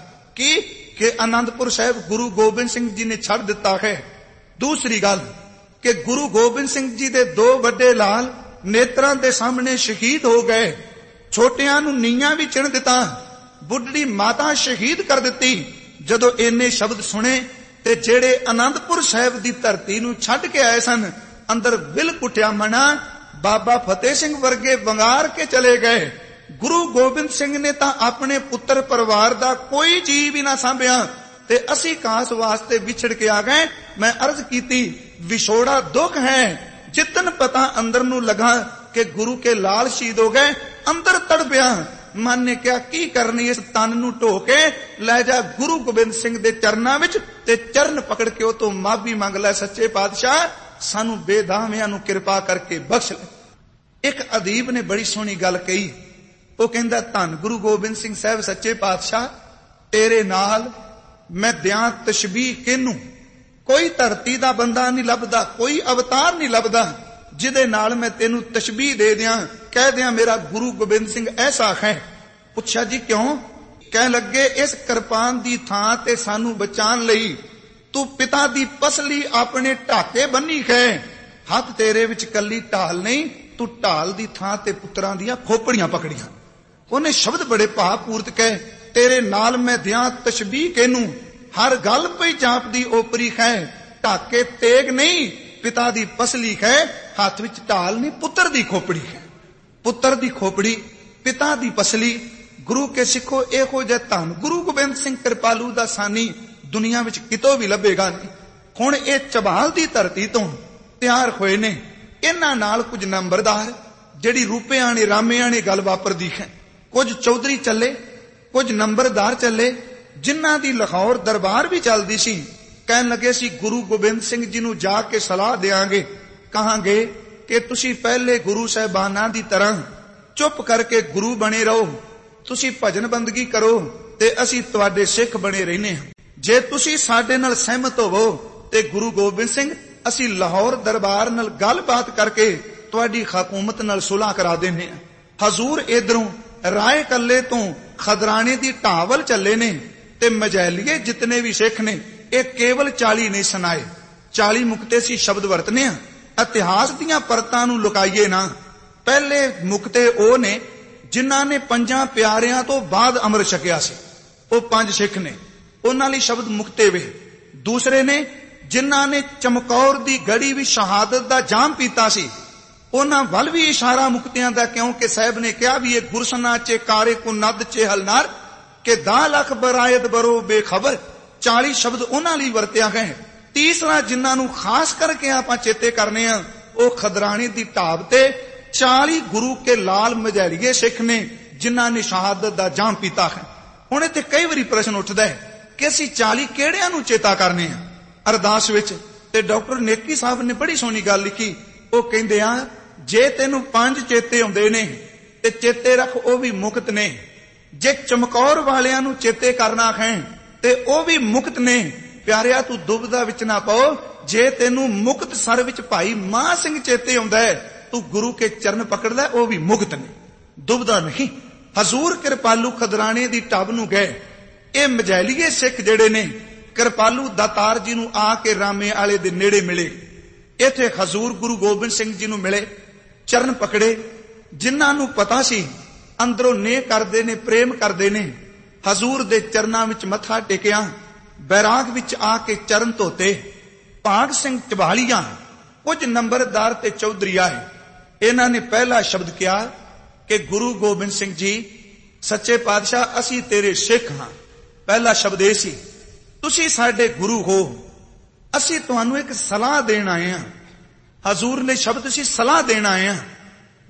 ਕਿ ਆਨੰਦਪੁਰ ਸਾਹਿਬ ਗੁਰੂ ਗੋਬਿੰਦ ਸਿੰਘ ਜੀ ਨੇ ਛੱਡ ਦਿੱਤਾ ਹੈ। ਦੂਸਰੀ ਗੱਲ ਕਿ ਗੁਰੂ ਗੋਬਿੰਦ ਸਿੰਘ ਜੀ ਦੇ 2 ਵੱਡੇ ਲਾਲ ਨੇਤਰਾਂ ਦੇ ਸਾਹਮਣੇ ਸ਼ਹੀਦ ਹੋ ਗਏ। ਛੋਟਿਆਂ ਨੂੰ ਨੀਆਂ ਵੀ ਚਿਣ ਦਿੱਤਾ, ਬੁੱਢੜੀ ਮਾਤਾ ਸ਼ਹੀਦ ਕਰ ਦਿੱਤੀ। ਜਦੋਂ ਇੰਨੇ ਸ਼ਬਦ ਸੁਣੇ ਤੇ ਜਿਹੜੇ ਆਨੰਦਪੁਰ ਸਾਹਿਬ ਦੀ ਧਰਤੀ ਨੂੰ ਛੱਡ ਕੇ ਆਏ ਸਨ, ਅੰਦਰ ਵਿਲ ਕੁੱਟਿਆ ਮਨਾ। ਬਾਬਾ ਫਤਿਹ ਸਿੰਘ ਵਰਗੇ ਵੰਗਾਰ ਕੇ ਚਲੇ ਗਏ। ਗੁਰੂ ਗੋਬਿੰਦ ਸਿੰਘ ਨੇ ਤਾਂ ਆਪਣੇ ਪੁੱਤਰ ਪਰਿਵਾਰ ਦਾ ਕੋਈ ਜੀਵ ਵੀ ਨਾ ਸਾਂਭਿਆ ਤੇ ਅਸੀਂ ਕਾਸ ਵਾਸਤੇ ਵਿਛੜ ਕੇ ਆ ਗਏ। ਮੈਂ ਅਰਜ਼ ਕੀਤੀ ਵਿਛੋੜਾ ਦੁੱਖ ਹੈ, ਜਿਤਨ ਪਤਾ ਅੰਦਰ ਨੂੰ ਲਗਾ ਕਿ ਗੁਰੂ ਕੇ ਲਾਲ ਸ਼ਹੀਦ ਹੋ ਗਏ। ਅੰਦਰ ਤੜਪਿਆ, ਮਨ ਨੇ ਕਿਹਾ ਕੀ ਕਰਨੀ ਇਸ ਤਨ ਨੂੰ ਢੋ ਕੇ ਲੈ ਜਾ ਗੁਰੂ ਗੋਬਿੰਦ ਸਿੰਘ ਦੇ ਚਰਨਾਂ ਵਿੱਚ ਤੇ ਚਰਨ ਪਕੜ ਕੇ ਉਹ ਤੋਂ ਮਾਫੀ ਮੰਗ ਲੈ, ਸੱਚੇ ਪਾਤਸ਼ਾਹ ਸਾਨੂੰ ਬੇਦਾਵਿਆਂ ਨੂੰ ਕਿਰਪਾ ਕਰਕੇ ਬਖਸ਼ ਲੈ। ਇੱਕ ਅਦੀਬ ਨੇ ਬੜੀ ਸੋਹਣੀ ਗੱਲ ਕਹੀ। ਉਹ ਕਹਿੰਦਾ ਧੰਨ ਗੁਰੂ ਗੋਬਿੰਦ ਸਿੰਘ ਸਾਹਿਬ ਸੱਚੇ ਪਾਤਸ਼ਾਹ, ਤੇਰੇ ਨਾਲ ਮੈਂ ਦਿਆਂ ਤਸ਼ਬੀਹ ਕਿਹਨੂੰ। ਕੋਈ ਧਰਤੀ ਦਾ ਬੰਦਾ ਨਹੀਂ ਲੱਭਦਾ, ਕੋਈ ਅਵਤਾਰ ਨਹੀਂ ਲੱਭਦਾ ਜਿਹਦੇ ਨਾਲ ਮੈਂ ਤੈਨੂੰ ਤਸ਼ਬੀਹ ਦੇ ਦਿਆਂ, ਕਹਿ ਦਿਆਂ ਮੇਰਾ ਗੁਰੂ ਗੋਬਿੰਦ ਸਿੰਘ ਐਸਾ ਹੈ। ਪੁੱਛਿਆ ਜੀ ਕਿਉਂ? ਕਹਿਣ ਲੱਗੇ ਇਸ ਕਿਰਪਾਨ ਦੀ ਥਾਂ ਤੇ ਸਾਨੂੰ ਬਚਾਉਣ ਲਈ ਤੂੰ ਪਿਤਾ ਦੀ ਪਸਲੀ ਆਪਣੇ ਢਾਕੇ ਬੰਨੀ ਹੈ। ਹੱਥ ਤੇਰੇ ਵਿੱਚ ਕੱਲੀ ਢਾਲ ਨਹੀਂ, ਤੂੰ ਢਾਲ ਦੀ ਥਾਂ ਤੇ ਪੁੱਤਰਾਂ ਦੀਆਂ ਖੋਪੜੀਆਂ ਪਕੜੀਆਂ। ਉਹਨੇ ਸ਼ਬਦ ਬੜੇ ਭਾਵਪੂਰਤ ਕਹੇ, ਤੇਰੇ ਨਾਲ ਮੈਂ ਦਿਆਂ ਤਸ਼ਬੀਹ ਕਿਹਨੂੰ। ਹਰ ਗੱਲ ਪਈ ਜਾਪਦੀ ਓਪਰੀ ਹੈ, ਢਾਕੇ ਤੇਗ ਨਹੀਂ ਪਿਤਾ ਦੀ ਪਸਲੀ ਹੈ। ਹੱਥ ਵਿੱਚ ਢਾਲ ਨਹੀਂ, ਪੁੱਤਰ ਦੀ ਖੋਪੜੀ ਹੈ। ਪੁੱਤਰ ਦੀ ਖੋਪੜੀ, ਪਿਤਾ ਦੀ ਪਸਲੀ। ਗੁਰੂ ਕੇ ਸਿੱਖੋ ਇਹੋ ਜਿਹਾ ਧੰਨ ਗੁਰੂ ਗੋਬਿੰਦ ਸਿੰਘ ਕਿਰਪਾਲੂ ਦਾ ਸਾਨੀ ਦੁਨੀਆ ਵਿੱਚ ਕਿਤੋਂ ਵੀ ਲੱਭੇਗਾ ਨਹੀਂ। ਹੁਣ ਇਹ ਝਬਾਲ ਦੀ ਧਰਤੀ ਤੋਂ ਤਿਆਰ ਹੋਏ ਨੇ। ਇਹਨਾਂ ਨਾਲ ਕੁਝ ਨੰਬਰਦਾਰ ਜਿਹੜੀ ਰੂਪਿਆਂ ਨੇ ਰਾਮਿਆਂ ਨੇ ਗੱਲ ਵਾਪਰਦੀ ਹੈ। ਕੁਝ ਚੌਧਰੀ ਚੱਲੇ, ਕੁਝ ਨੰਬਰਦਾਰ ਚੱਲੇ, ਜਿਨ੍ਹਾਂ ਦੀ ਲਾਹੌਰ ਦਰਬਾਰ ਵੀ ਚੱਲਦੀ ਸੀ। ਕਹਿਣ ਲੱਗੇ ਸੀ ਗੁਰੂ ਗੋਬਿੰਦ ਸਿੰਘ ਜੀ ਨੂੰ ਜਾ ਕੇ ਸਲਾਹ ਦੇਾਂਗੇ, ਕਹਾਂਗੇ ਕਿ ਤੁਸੀਂ ਪਹਿਲੇ ਗੁਰੂ ਸਾਹਿਬਾਨਾਂ ਦੀ ਤਰ੍ਹਾਂ ਚੁੱਪ ਕਰਕੇ ਗੁਰੂ ਬਣੇ ਰਹੋ, ਤੁਸੀਂ ਭਜਨ ਬੰਦਗੀ ਕਰੋ ਤੇ ਅਸੀਂ ਤੁਹਾਡੇ ਸਿੱਖ ਬਣੇ ਰਹਿੰਦੇ ਹਾਂ। ਜੇ ਤੁਸੀਂ ਸਾਡੇ ਨਾਲ ਸਹਿਮਤ ਹੋਵੋ ਤੇ ਗੁਰੂ ਗੋਬਿੰਦ ਸਿੰਘ ਅਸੀਂ ਲਾਹੌਰ ਦਰਬਾਰ ਨਾਲ ਗੱਲਬਾਤ ਕਰਕੇ ਤੁਹਾਡੀ ਹਕੂਮਤ ਨਾਲ ਸੁਲ੍ਹਾ ਕਰਾ ਦਿੰਦੇ ਹਾਂ। ਹਜ਼ੂਰ ਇਧਰੋਂ ਰਾਏ ਕੱਲੇ ਤੋਂ ਖਦਰਾਣੇ ਦੀ ਢਾਵਲ ਚੱਲੇ ਨੇ ਤੇ ਮਜੈਲੀਏ ਜਿਤਨੇ ਵੀ ਸਿੱਖ ਨੇ ਇਹ ਕੇਵਲ 40 ਨਹੀਂ ਸੁਣਾਏ। 40 ਮੁਕਤੇ ਸੀ ਸ਼ਬਦ ਵਰਤਨੇ ਆ, ਇਤਿਹਾਸ ਦੀਆਂ ਪਰਤਾਂ ਨੂੰ ਲੁਕਾਈਏ ਨਾ। ਪਹਿਲੇ ਮੁਕਤੇ ਉਹ ਨੇ ਜਿਨ੍ਹਾਂ ਨੇ 5 ਪਿਆਰਿਆਂ ਤੋਂ ਬਾਅਦ ਅੰਮ੍ਰਿਤ ਛਕਿਆ ਸੀ, ਉਹ 5 ਸਿੱਖ ਨੇ, ਉਹਨਾਂ ਲਈ ਸ਼ਬਦ ਮੁਕਤੇ ਵੇ। ਦੂਸਰੇ ਨੇ ਜਿਨ੍ਹਾਂ ਨੇ ਚਮਕੌਰ ਦੀ ਗੜੀ ਵੀ ਸ਼ਹਾਦਤ ਦਾ ਜਾਮ ਪੀਤਾ ਸੀ, ਉਹਨਾਂ ਵੱਲ ਵੀ ਇਸ਼ਾਰਾ ਮੁਕਤਿਆਂ ਦਾ, ਕਿਉਂਕਿ ਸਾਹਿਬ ਨੇ ਕਿਹਾ ਵੀ ਇਹ ਗੁਰਸਨਾ ਚੇ ਕਾਰੇ ਕੋ ਨਦ ਚੇ ਹਲਨਾਰ ਕਿ 10 ਲੱਖ ਬਰਾਇਤ ਬਰੋ ਬੇਖਬਰ। 40 ਸ਼ਬਦ ਉਹਨਾਂ ਲਈ ਵਰਤਿਆ ਗਏ। ਤੀਸਰਾ ਜਿਨ੍ਹਾਂ ਨੂੰ ਖਾਸ ਕਰਕੇ ਆਪਾਂ ਚੇਤੇ ਕਰਨੇ ਆ, ਉਹ ਖਦਰਾਣੀ ਦੀ ਢਾਬ ਤੇ 40 ਗੁਰੂ ਕੇ ਲਾਲ ਮਜੈਲੀਏ ਸਿੱਖ ਨੇ ਜਿਨ੍ਹਾਂ ਨੇ ਸ਼ਹਾਦਤ ਦਾ ਜਾਮ ਪੀਤਾ ਹੈ। ਹੁਣ ਇੱਥੇ ਕਈ ਵਾਰੀ ਪ੍ਰਸ਼ਨ ਉੱਠਦਾ ਹੈ ਕਿ ਅਸੀਂ 40 ਕਿਹੜਿਆਂ ਨੂੰ ਚੇਤਾ ਕਰਨੇ ਆ। ਅਰਦਾਸ ਵਿੱਚ ਤੇ ਡਾਕਟਰ ਨੇਕੀ ਸਾਹਿਬ ਨੇ ਬੜੀ ਸੋਹਣੀ ਗੱਲ ਲਿਖੀ। ਉਹ ਕਹਿੰਦੇ ਆ ਜੇ ਤੈਨੂੰ 5 ਚੇਤੇ ਆਉਂਦੇ ਨੇ ਤੇ ਚੇਤੇ ਰੱਖ ਉਹ ਵੀ ਮੁਕਤ ਨੇ। ਜੇ ਚਮਕੌਰ ਵਾਲਿਆਂ ਨੂੰ ਚੇਤੇ ਕਰਨਾ ਹੈ ਤੇ ਉਹ ਵੀ ਮੁਕਤ ਨੇ। ਪਿਆਰਿਆ ਤੂੰ ਦੁਬਦਾ ਵਿੱਚ ਨਾ ਪਾਓ। ਜੇ ਤੈਨੂੰ ਮੁਕਤ ਸਰ ਵਿੱਚ ਭਾਈ ਮਾਹ ਸਿੰਘ ਚੇਤੇ ਆਉਂਦਾ ਹੈ, ਤੂੰ ਗੁਰੂ ਕੇ ਚਰਨ ਪਕੜ ਲੈ, ਉਹ ਵੀ ਮੁਕਤ ਨੇ, ਦੁਬਦਾ ਨਹੀਂ। ਹਜ਼ੂਰ ਕਿਰਪਾਲੂ ਖਦਰਾਣੇ ਦੀ ਢੱਬ ਨੂੰ ਗਏ। ਇਹ ਮਜੈਲੀਏ ਸਿੱਖ ਜਿਹੜੇ ਨੇ ਕਿਰਪਾਲੂ ਦਾਤਾਰ ਜੀ ਨੂੰ ਆ ਕੇ ਰਾਮੇ ਵਾਲੇ ਦੇ ਨੇੜੇ ਮਿਲੇ। ਇੱਥੇ ਹਜ਼ੂਰ ਗੁਰੂ ਗੋਬਿੰਦ ਸਿੰਘ ਜੀ ਨੂੰ ਮਿਲੇ, ਚਰਨ ਪਕੜੇ। ਜਿਨ੍ਹਾਂ ਨੂੰ ਪਤਾ ਸੀ ਅੰਦਰੋਂ ਨੇਹ ਕਰਦੇ ਨੇ, ਪ੍ਰੇਮ ਕਰਦੇ ਨੇ, ਹਜ਼ੂਰ ਦੇ ਚਰਨਾਂ ਵਿੱਚ ਮੱਥਾ ਟੇਕਿਆ। ਬੈਰਾਗ ਵਿੱਚ ਆ ਕੇ ਚਰਨ ਧੋਤੇ। ਭਾਗ ਸਿੰਘ ਝਬਾਲੀਆ, ਕੁਝ ਨੰਬਰਦਾਰ ਤੇ ਚੌਧਰੀ ਆਏ। ਇਹਨਾਂ ਨੇ ਪਹਿਲਾ ਸ਼ਬਦ ਕਿਹਾ ਕਿ ਗੁਰੂ ਗੋਬਿੰਦ ਸਿੰਘ ਜੀ ਸੱਚੇ ਪਾਤਸ਼ਾਹ ਅਸੀਂ ਤੇਰੇ ਸਿੱਖ ਹਾਂ। ਪਹਿਲਾ ਸ਼ਬਦ ਇਹ ਸੀ, ਤੁਸੀਂ ਸਾਡੇ ਗੁਰੂ ਹੋ, ਅਸੀਂ ਤੁਹਾਨੂੰ ਇੱਕ ਸਲਾਹ ਦੇਣ ਆਏ ਹਾਂ। ਹਜ਼ੂਰ ਨੇ ਸ਼ਬਦ ਸੀ ਸਲਾਹ ਦੇਣ ਆਏ ਹਾਂ।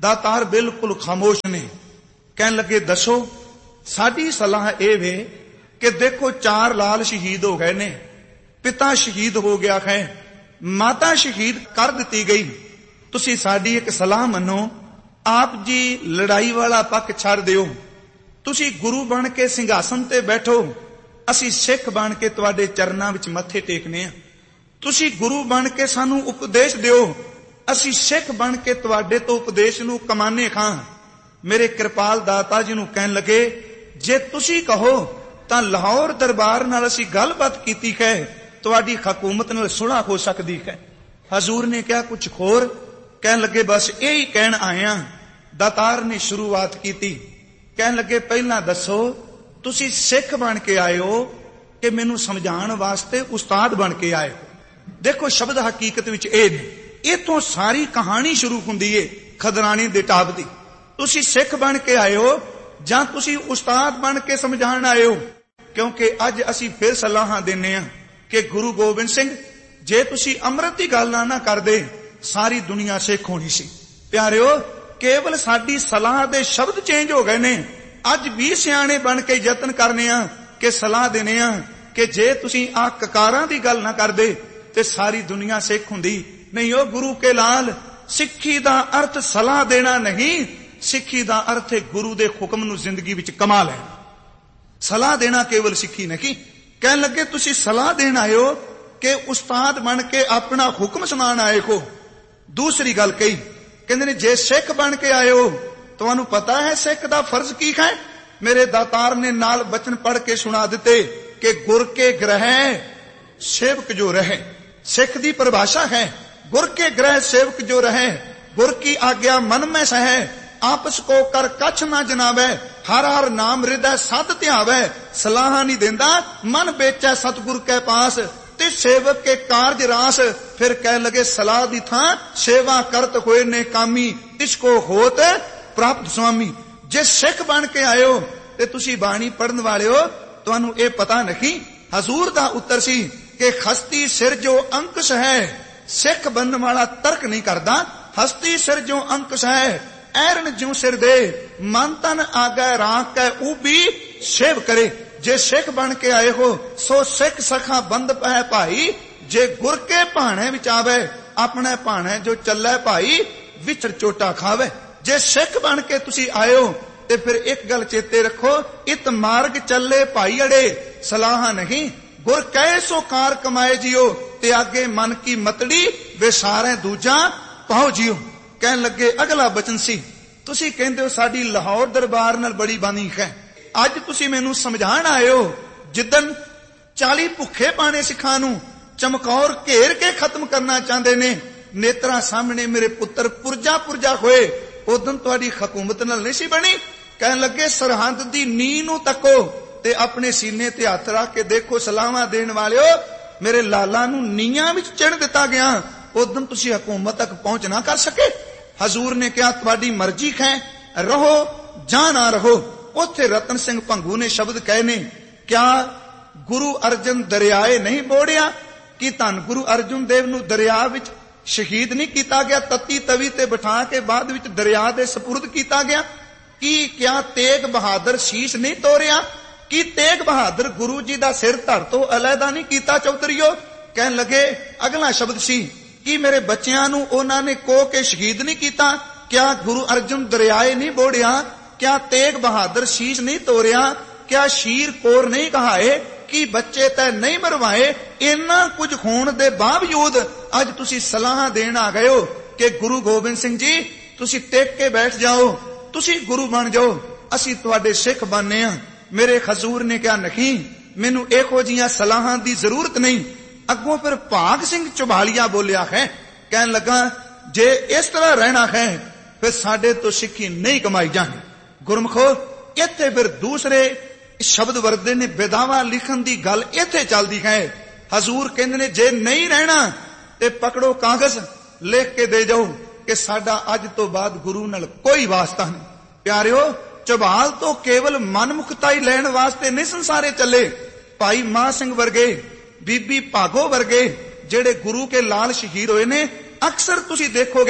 ਦਾਤਾਰ ਬਿਲਕੁਲ ਖਾਮੋਸ਼ ਨੇ। ਕਹਿਣ ਲੱਗੇ ਦੱਸੋ। ਸਾਡੀ ਸਲਾਹ ਇਹ ਵੇ ਕਿ ਦੇਖੋ 4 ਲਾਲ ਸ਼ਹੀਦ ਹੋ ਗਏ ਨੇ, ਪਿਤਾ ਸ਼ਹੀਦ ਹੋ ਗਿਆ ਹੈ, ਮਾਤਾ ਸ਼ਹੀਦ ਕਰ ਦਿੱਤੀ ਗਈ। ਤੁਸੀਂ ਸਾਡੀ ਇੱਕ ਸਲਾਹ ਮੰਨੋ, ਆਪ ਜੀ ਲੜਾਈ ਵਾਲਾ ਪੱਖ ਛੱਡ ਦਿਓ, ਤੁਸੀਂ ਗੁਰੂ ਬਣ ਕੇ ਸਿੰਘਾਸਨ ਤੇ ਬੈਠੋ, ਅਸੀਂ ਸਿੱਖ ਬਣ ਕੇ ਤੁਹਾਡੇ ਚਰਨਾਂ ਵਿੱਚ ਮੱਥੇ ਟੇਕਨੇ ਆ। ਤੁਸੀਂ ਗੁਰੂ ਬਣ ਕੇ ਸਾਨੂੰ ਉਪਦੇਸ਼ ਦਿਓ, ਅਸੀਂ ਸਿੱਖ ਬਣ ਕੇ ਤੁਹਾਡੇ ਤੋਂ ਉਪਦੇਸ਼ ਨੂੰ ਕਮਾਨੇ ਖਾਂ। ਮੇਰੇ ਕਿਰਪਾਲ ਦਾਤਾ ਜੀ ਨੂੰ ਕਹਿਣ ਲੱਗੇ ਜੇ ਤੁਸੀਂ ਕਹੋ ਤਾਂ ਲਾਹੌਰ ਦਰਬਾਰ ਨਾਲ ਅਸੀਂ ਗੱਲਬਾਤ ਕੀਤੀ ਹੈ, ਤੁਹਾਡੀ ਹਕੂਮਤ ਨਾਲ ਸੁਲ੍ਹਾ ਹੋ ਸਕਦੀ ਹੈ। ਹਜ਼ੂਰ ਨੇ ਕਿਹਾ ਕੁਝ ਹੋਰ। ਕਹਿਣ ਲੱਗੇ ਬਸ ਇਹੀ ਕਹਿਣ ਆਇਆ। ਦਾਤਾਰ ਨੇ ਸ਼ੁਰੂਆਤ ਕੀਤੀ। ਕਹਿਣ ਲੱਗੇ ਪਹਿਲਾਂ ਦੱਸੋ ਤੁਸੀਂ ਸਿੱਖ ਬਣ ਕੇ ਆਏ ਹੋ ਕਿ ਮੈਨੂੰ ਸਮਝਾਉਣ ਵਾਸਤੇ ਉਸਤਾਦ ਬਣ ਕੇ ਆਏ ਹੋ। ਦੇਖੋ ਸ਼ਬਦ ਹਕੀਕਤ ਵਿੱਚ ਇਹ ਨੇ। ਇਥੋਂ ਸਾਰੀ ਕਹਾਣੀ ਸ਼ੁਰੂ ਹੁੰਦੀ ਏ ਖਦਰਾਣੇ ਦੇ ਟਾਪ ਦੀ। ਤੁਸੀਂ ਸਿੱਖ ਬਣ ਕੇ ਆਏ ਹੋ ਜਾਂ ਤੁਸੀਂ ਉਸਤਾਦ ਬਣ ਕੇ ਸਮਝਾਉਣ ਆਏ ਹੋ? ਕਿਉਂਕਿ ਅੱਜ ਅਸੀਂ ਫਿਰ ਸਲਾਹਾਂ ਦਿੰਨੇ ਆ ਕਿ ਗੁਰੂ ਗੋਬਿੰਦ ਸਿੰਘ ਜੇ ਤੁਸੀਂ ਅੰਮ੍ਰਿਤ ਦੀ ਗੱਲ ਨਾ ਕਰਦੇ ਸਾਰੀ ਦੁਨੀਆ ਸਿੱਖ ਹੋਣੀ ਸੀ। ਪਿਆਰਿਓ ਕੇਵਲ ਸਾਡੀ ਸਲਾਹ ਦੇ ਸ਼ਬਦ ਚੇਂਜ ਹੋ ਗਏ ਨੇ। ਅੱਜ ਵੀ ਸਿਆਣੇ ਬਣ ਕੇ ਯਤਨ ਕਰਨੇ ਆ ਕਿ ਸਲਾਹ ਦੇਣੇ ਆ ਕਿ ਜੇ ਤੁਸੀਂ ਆ ਕਕਾਰਾਂ ਦੀ ਗੱਲ ਨਾ ਕਰਦੇ ਤੇ ਸਾਰੀ ਦੁਨੀਆ ਸਿੱਖ ਹੁੰਦੀ। ਨਹੀਂ ਉਹ ਗੁਰੂ ਕੇ ਲਾਲ, ਸਿੱਖੀ ਦਾ ਅਰਥ ਸਲਾਹ ਦੇਣਾ ਨਹੀਂ, ਸਿੱਖੀ ਦਾ ਅਰਥ ਹੈ ਗੁਰੂ ਦੇ ਹੁਕਮ ਨੂੰ ਜ਼ਿੰਦਗੀ ਵਿੱਚ ਕਮਾ ਲੈਣਾ। ਸਲਾਹ ਦੇਣਾ ਕੇਵਲ ਸਿੱਖੀ ਨਹੀਂ। ਕਹਿਣ ਲੱਗੇ ਤੁਸੀਂ ਸਲਾਹ ਦੇਣ ਆਏ ਹੋ ਕਿ ਉਸਤਾਦ ਬਣ ਕੇ ਆਪਣਾ ਹੁਕਮ ਸੁਣਾਉਣ ਆਏ ਹੋ। ਦੂਸਰੀ ਗੱਲ ਕਹੀ, ਕਹਿੰਦੇ ਨੇ ਜੇ ਸਿੱਖ ਬਣ ਕੇ ਆਏ ਹੋ ਤੁਹਾਨੂੰ ਪਤਾ ਹੈ ਸਿੱਖ ਦਾ ਫਰਜ਼ ਕੀ ਹੈ? ਮੇਰੇ ਦਾਤਾਰ ਨੇ ਨਾਲ ਬਚਨ ਪੜ੍ਹ ਕੇ ਸੁਣਾ ਦਿੱਤੇ ਕਿ ਗੁਰ ਕੇ ਗ੍ਰਹਿ ਸੇਵਕ ਜੋ ਰਹੇ। ਸਿੱਖ ਦੀ ਪਰਿਭਾਸ਼ਾ ਹੈ गुर के ग्रह सेवक जो रहे, गुर की आज्ञा मन में सहे, आपस को कर कछ ना जनावे, हर हर नाम हृदय सत ध्यावे, सलाह नहीं देंदा मन बेचे सतगुर के पास, ते सेवक के कारज रास। फिर कह लगे सलाह दी थां सेवा करत होए ने कामी, इसको होत प्राप्त स्वामी। जे सिख बन के आए हो ते तुसी बाणी पढ़न वाले हो, तुहानू ये पता नहीं। हजूर दा उत्तर सी कि खस्ती सिर जो अंकुश है, सिख बनने वाला तर्क नहीं करता। हस्ती सिर जो अंकुश है, ऐरन ज्यों सिर दे, मन तन आगे राख के ऊबी सेव करे। जे सिख बन के आए हो सो सिख सखा बंद पै भाई, जे गुर के भाणे विच आवे, अपने भाणे जो चले भाई, विचर चोटा खावे। जे सिख बन के तुसी आए हो ते फिर एक गल चेते रखो, इत मार्ग चले भाई अड़े, सलाह नहीं गुर कहे सो कार कमाए जियो, ते आगे मन की मतड़ी वे सारे दूजा पाओ जियो। कहन लगे अगला बचन सी, तुसी कहंदे हो साडी लाहौर दरबार नाल बड़ी बानी है। अज तुसी मैनू समझाण आए हो जिदन 40 भुखे पाने सिखां नू चमकौर घेर के खत्म करना चाहते ने, नेत्रा सामने मेरे पुत्र पुरजा पुरजा होए, उदन तुहाडी हुकूमत नाल नहीं सी बनी। कहन लगे सरहद दी नींह नू तको ते अपने सीने ते हथ रख के देखो सलाहां देण वालिओ, मेरे लाला नू नीयां विच चिण दिता गया, उदम तुसी हुकूमत तक पहुंच ना कर सके। हजूर ने कहा तुहाडी मर्जी है, रहो जां ना रहो। उत्थे रतन सिंह भंगू ने शब्द कहे ने, क्या गुरु अर्जन दरियाए नहीं बोड़िया? कि धन गुरु अर्जुन देव नू दरिया विच शहीद नहीं किया गया, तत्ती तवी ते बिठा के बाद विच दरिया दे सपुर्द किया गया? कि क्या तेग बहादुर शीश नहीं तोड़िया? कि तेग बहादुर गुरु जी दा सिर धड़ तो अलहदा नहीं कीता चौधरीओ? कहन लगे अगला शब्द सी कि मेरे बच्चियां नू उन्हां ने को के शहीद नहीं कीता? क्या गुरु अर्जुन दरियाए नहीं बोड़िया? क्या तेग बहादुर शीश नहीं तोड़िया? क्या शीर कोर नहीं कहाए? कि बच्चे तय नहीं मरवाए? इन्ना कुछ होने दे बावजूद अज तुसी सलाह देण आ गए हो कि गुरु गोबिंद सिंह जी तुसी टेक के बैठ जाओ, तुसी गुरु बन जाओ, असी तुहाडे सिख बनने आ। मेरे हजूर ने कहा नहीं, मैनू इहो जिहियां सलाहां दी जरूरत नहीं। अगों फिर भाग सिंह चौभालिया बोलिया है, कहन लगा जे इस तरह रहना है फिर साडे तो सिक्खी नहीं कमाई जानी। गुरमुखो इत्थे फिर दूसरे शब्द वरदे ने, बेदावा लिखन दी गल इत्थे चलदी है। हजूर कहंदे ने जे नहीं रहना ते पकड़ो कागज लिख के दे जाओ कि साडा अज तो बाद गुरु नाल कोई वास्ता नहीं। प्यारिओ चौभाल तो केवल मनमुखताई लैण वास्ते नहीं संसारे चले। भाई मां सिंह वर्गे, बीबी भागो वर्गे जेड़े गुरु के लाल शहीद होए ने, अक्सर तुसी देखोगे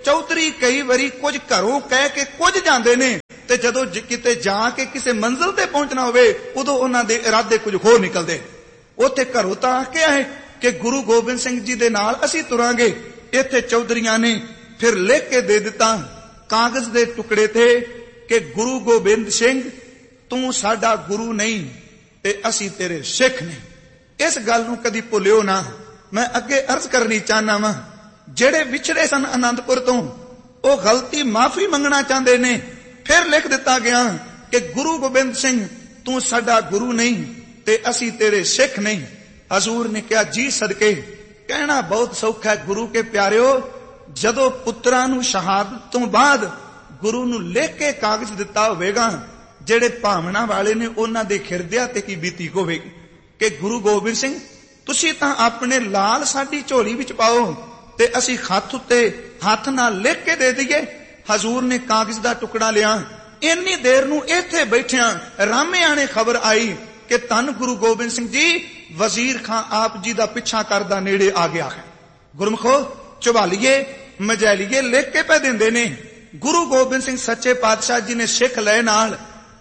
ਚੌਧਰੀ ਕਈ ਵਾਰੀ ਕੁਝ ਘਰੋਂ ਕਹਿ ਕੇ ਕੁਝ ਜਾਂਦੇ ਨੇ, ਤੇ ਜਦੋਂ ਕਿਤੇ ਜਾ ਕੇ ਕਿਸੇ ਮੰਜ਼ਿਲ ਤੇ ਪਹੁੰਚਣਾ ਹੋਵੇ ਉਦੋਂ ਉਹਨਾਂ ਦੇ ਇਰਾਦੇ ਕੁਝ ਹੋਰ ਨਿਕਲਦੇ। ਉੱਥੇ ਘਰੋਂ ਤਾਂ ਆਖਿਆ ਹੈ ਕਿ ਗੁਰੂ ਗੋਬਿੰਦ ਸਿੰਘ ਜੀ ਦੇ ਨਾਲ ਅਸੀਂ ਤੁਰਾਂਗੇ, ਇੱਥੇ ਚੌਧਰੀਆਂ ਨੇ ਫਿਰ ਲਿਖ ਕੇ ਦੇ ਦਿੱਤਾ ਕਾਗਜ਼ ਦੇ ਟੁਕੜੇ ਤੇ ਕਿ ਗੁਰੂ ਗੋਬਿੰਦ ਸਿੰਘ ਤੂੰ ਸਾਡਾ ਗੁਰੂ ਨਹੀਂ ਤੇ ਅਸੀਂ ਤੇਰੇ ਸਿੱਖ ਨੇ। ਇਸ ਗੱਲ ਨੂੰ ਕਦੀ ਭੁੱਲਿਓ ਨਾ। ਮੈਂ ਅੱਗੇ ਅਰਜ਼ ਕਰਨੀ ਚਾਹਨਾ ਵਾਂ, ਜਿਹੜੇ ਵਿਛੜੇ ਸਨ ਆਨੰਦਪੁਰ ਤੋਂ, ਉਹ ਗਲਤੀ ਮਾਫੀ ਮੰਗਣਾ ਚਾਹੁੰਦੇ ਨੇ। ਫਿਰ ਲਿਖ ਦਿੱਤਾ ਗਿਆ ਕਿ ਗੁਰੂ ਗੋਬਿੰਦ ਸਿੰਘ ਤੂੰ ਸਾਡਾ ਗੁਰੂ ਨਹੀਂ ਤੇ ਅਸੀਂ ਤੇਰੇ ਸਿੱਖ ਨਹੀਂ। ਹਜ਼ੂਰ ਨੇ ਕਿਹਾ ਜੀ ਸਦਕੇ, ਕਹਿਣਾ ਬਹੁਤ ਸੌਖਾ ਹੈ ਗੁਰੂ ਕੇ ਪਿਆਰਿਓ, ਜਦੋਂ ਪੁੱਤਰਾਂ ਨੂੰ ਸ਼ਹਾਦਤ ਤੋਂ ਬਾਅਦ ਗੁਰੂ ਨੂੰ ਲਿਖ ਕੇ ਕਾਗਜ਼ ਦਿੱਤਾ ਹੋਵੇਗਾ, ਜਿਹੜੇ ਭਾਵਨਾ ਵਾਲੇ ਨੇ ਉਹਨਾਂ ਦੇ ਹਿਰਦਿਆਂ ਤੇ ਕੀ ਬੀਤੀ ਹੋਵੇਗੀ ਕਿ ਗੁਰੂ ਗੋਬਿੰਦ ਸਿੰਘ ਤੁਸੀਂ ਤਾਂ ਆਪਣੇ ਲਾਲ ਸਾਡੀ ਝੋਲੀ ਵਿੱਚ ਪਾਓ ਤੇ ਅਸੀਂ ਹੱਥ ਉੱਤੇ ਹੱਥ ਨਾਲ ਲਿਖ ਕੇ ਦੇ ਦਈਏ। ਹਜ਼ੂਰ ਨੇ ਕਾਗਜ਼ ਦਾ ਟੁਕੜਾ ਲਿਆ। ਇੰਨੀ ਦੇਰ ਨੂੰ ਇੱਥੇ ਬੈਠਿਆਂ ਰਾਮਿਆਂ ਨੇ ਖਬਰ ਆਈ ਕਿ ਧੰਨ ਗੁਰੂ ਗੋਬਿੰਦ ਸਿੰਘ ਜੀ ਵਜ਼ੀਰ ਖਾਂ ਆਪ ਜੀ ਦਾ ਪਿੱਛਾ ਕਰਦਾ ਨੇੜੇ ਆ ਗਿਆ ਹੈ। ਗੁਰਮਖੋ ਚਵਾਲੀਏ ਮਜੈਲੀਏ ਲਿਖ ਕੇ ਪੈ ਦਿੰਦੇ ਨੇ। ਗੁਰੂ ਗੋਬਿੰਦ ਸਿੰਘ ਸੱਚੇ ਪਾਤਸ਼ਾਹ ਜੀ ਨੇ ਸਿੱਖ ਲਏ ਨਾਲ